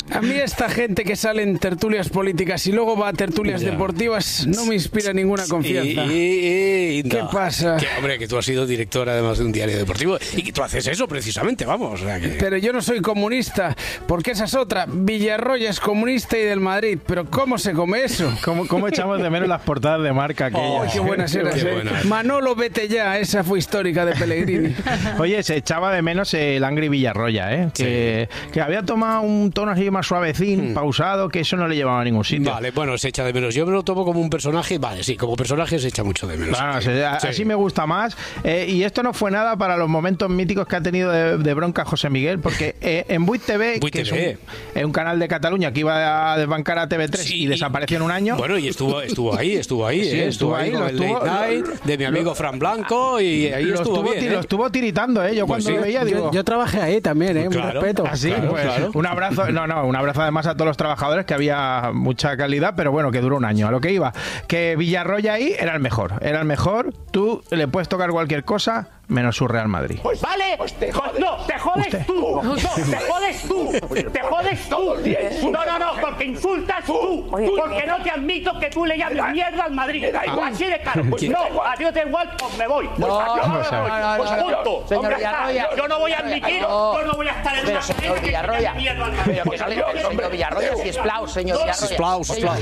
A mí esta gente que sale en tertulias políticas y luego va a tertulias ya. deportivas no me inspira ninguna confianza. Y, y, y, ¿Qué no. pasa? Que, hombre, que tú has sido director además de un diario deportivo y que tú haces eso precisamente, vamos. O sea, que... Pero yo no soy comunista, porque esa es otra. Villarroya es comunista y del Madrid, pero ¿cómo se come eso? ¿Cómo, cómo echamos de menos las portadas de Marca aquellas? Oh, qué buenas eran. Qué buena. Manolo, vete ya, esa fue histórica de Pellegrini. Oye, se echaba de menos el Angry Villarroya, ¿eh? Que, sí. que había tomado un tono así más suavecín, hmm. pausado, que eso no le llevaba a ningún sitio. Vale, bueno, se echa de menos. Yo me lo tomo como un personaje, vale, sí, como personaje se echa mucho de menos. Claro, sí. Así sí. me gusta más. Eh, y esto no fue nada para los momentos míticos que ha tenido de, de bronca José Miguel, porque eh, en Buit T V, Buit que T V. Es, un, es un canal de Cataluña que iba a desbancar a T V tres sí, y desapareció en un año. Bueno, y estuvo, estuvo ahí, estuvo ahí, sí, eh, estuvo, estuvo ahí, con lo el estuvo, Late Night de mi amigo lo, Fran Blanco y ahí lo estuvo, estuvo bien, ¿eh? Lo estuvo tiritando, ¿eh? Yo pues cuando sí. lo veía, digo... Yo, yo trabajé ahí también, ¿eh? Claro, un respeto. Así, claro, pues, claro. Un abrazo, no, no, un abrazo además a todos los trabajadores, que había mucha calidad, pero bueno, que duró un año. A lo que iba, que Villarroya ahí era el mejor, era el mejor. Tú le puedes tocar cualquier cosa, menos su Real Madrid. Pues vale, pues te jodes. No, te jodes ¿Usted? tú. No, te jodes tú. Te jodes tú. No, no, no, porque insultas tú. Porque no te admito que tú le llames mierda al Madrid. Así de caro. Pues no, a ti no te da igual, pues me voy. Pues no, yo no, me voy. no, no, Pues no, punto. Señor Villarroya. Yo no voy a admitir, yo no voy a estar en una señor que Villarroya. mierda al Madrid. Pero que sale el señor Villarroya, si es plau, señor Villarroya. Sisplau, sisplau.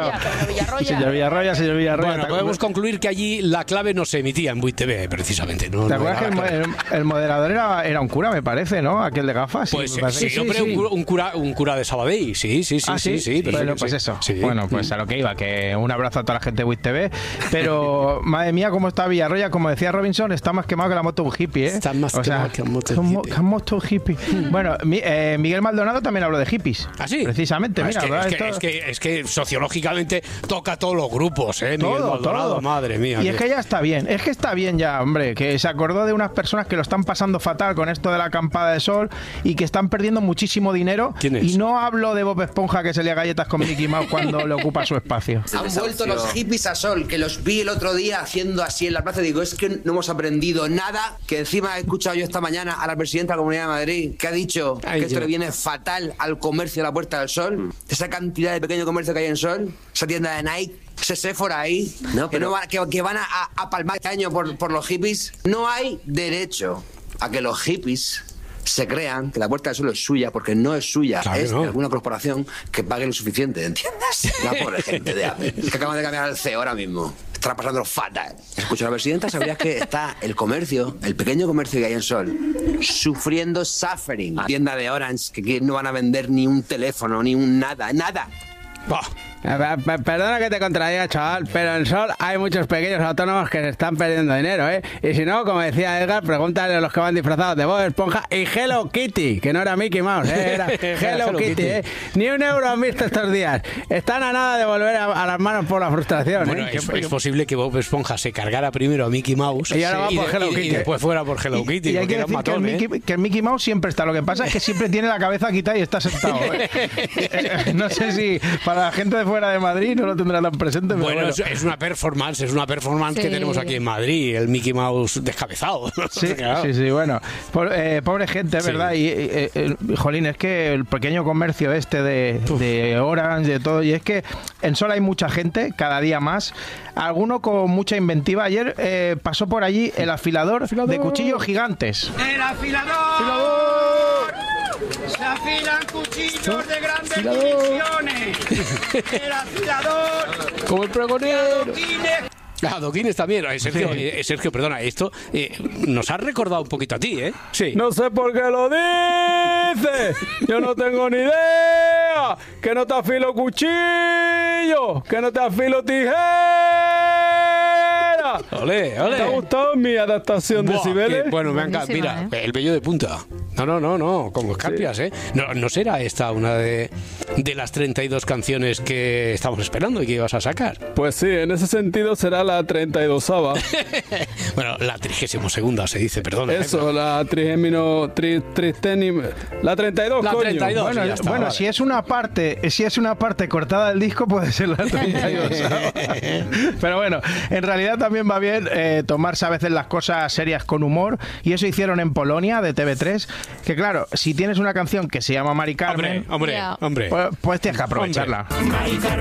Señor Villarroya, señor Villarroya. Bueno, podemos concluir que allí la clave no se emitía en Buit T V, precisamente. No, ¿Te no acuerdas que el, el, el moderador era, era un cura, me parece, ¿no? Aquel de gafas. Pues sí, sí, sí, hombre, sí. Un, un, cura, un cura de Sabadell, sí, sí, sí, ¿Ah, sí, sí, sí. Bueno, pues sí. eso. Sí. Bueno, pues a lo que iba, que un abrazo a toda la gente de Buit T V. Pero, madre mía, cómo está Villarroya, como decía Robinson, está más quemado que la moto un hippie, ¿eh? Está más o sea, quemado que la moto un hippie. Que moto un hippie. Bueno, mi, eh, Miguel Maldonado también habló de hippies. ¿Ah, sí? Precisamente, ah, mira. Es que, ¿verdad? es, que, Esto... es, que, es que sociológicamente toca a todos los grupos, ¿eh? Miguel todo, Maldonado, todo. madre mía. Y es que ya está bien, es que está bien ya, hombre, que se acordó de unas personas que lo están pasando fatal con esto de la acampada de sol y que están perdiendo muchísimo dinero. ¿Quién es? Y no hablo de Bob Esponja que se lía galletas con Mickey Mouse cuando le ocupa su espacio. Han vuelto los hippies a sol, que los vi el otro día haciendo así en la plaza. Digo, es que no hemos aprendido nada. Que encima he escuchado yo esta mañana a la presidenta de la Comunidad de Madrid, que ha dicho Ay, que esto yo. le viene fatal al comercio de la Puerta del Sol. Mm. Esa cantidad de pequeño comercio que hay en Sol, esa tienda de Nike, ese Sephora ahí, no, pero... que, no va, que, que van a, a palmar este año por, por los hippies. No hay derecho a que los hippies se crean que la Puerta del Sol es suya, porque no es suya, claro, es no. de alguna corporación que pague lo suficiente, ¿entiendes? La pobre gente de Apple, que acaban de cambiar el C E O ahora mismo. Está pasando fatal. Escucha, la presidenta, ¿sabrías que está el comercio, el pequeño comercio que hay en Sol, sufriendo suffering? La tienda de Orange, que no van a vender ni un teléfono, ni un nada, nada. Bah. Perdona que te contradiga, chaval, pero en Sol hay muchos pequeños autónomos que se están perdiendo dinero, ¿eh? Y si no, como decía Edgar, pregúntale a los que van disfrazados de Bob Esponja y Hello Kitty, que no era Mickey Mouse, ¿eh? Era Hello, Hello Kitty, Kitty, ¿eh? Ni un euro han visto estos días. Están a nada de volver a, a las manos por la frustración, bueno, ¿eh? es, es posible que Bob Esponja se cargara primero a Mickey Mouse y, ahora sí, va por y, Hello y, Kitty. y después fuera por Hello Kitty. Y, y hay que decir matón, que, el Mickey, ¿eh? que el Mickey Mouse siempre está. Lo que pasa es que siempre tiene la cabeza quitada y está sentado, ¿eh? No sé si para la gente de fuera de Madrid no lo tendrá tan presente. Pero bueno, bueno, es una performance, es una performance sí. que tenemos aquí en Madrid, el Mickey Mouse descabezado. Sí, claro. sí, sí, bueno. Por, eh, pobre gente, sí. ¿verdad? Y, eh, eh, jolín, es que el pequeño comercio este de, de Orange, de todo, y es que en Sol hay mucha gente, cada día más, alguno con mucha inventiva. Ayer eh, pasó por allí el afilador, afilador. de cuchillos gigantes. ¡El afilador! ¡Afilador! Se afilan cuchillos de grandes dimensiones. El afilador. Como el pregonero. Ah, Adoquines también. Eh, Sergio, sí. eh, Sergio, perdona, esto eh, nos ha recordado un poquito a ti, ¿eh? Sí. No sé por qué lo dices. Yo no tengo ni idea. Que no te afilo cuchillo. Que no te afilo tijera. Ole, ole. ¿Te ha gustado mi adaptación Buah, de Cibeles? Que, bueno, me encanta. Mira, ¿eh? El vello de punta. No, no, no, no, como escarpias, sí. ¿eh? No, no será esta una de, de las treinta y dos canciones que estamos esperando y que ibas a sacar. Pues sí, en ese sentido será la treinta y dosava. Bueno, la trigésimo segunda se dice, perdona. Eso, ¿eh? La trigésimo, tri, tristenim, la treinta y dos, la coño. treinta y dos, bueno, está, bueno vale. si es una parte, si es una parte cortada del disco puede ser la treinta y dos. Pero bueno, en realidad también va bien eh, tomarse a veces las cosas serias con humor, y eso hicieron en Polonia de T V tres. que claro, si tienes una canción que se llama Mari Carmen, hombre, hombre, yeah. hombre. Pues, pues tienes que aprovecharla. Hombre.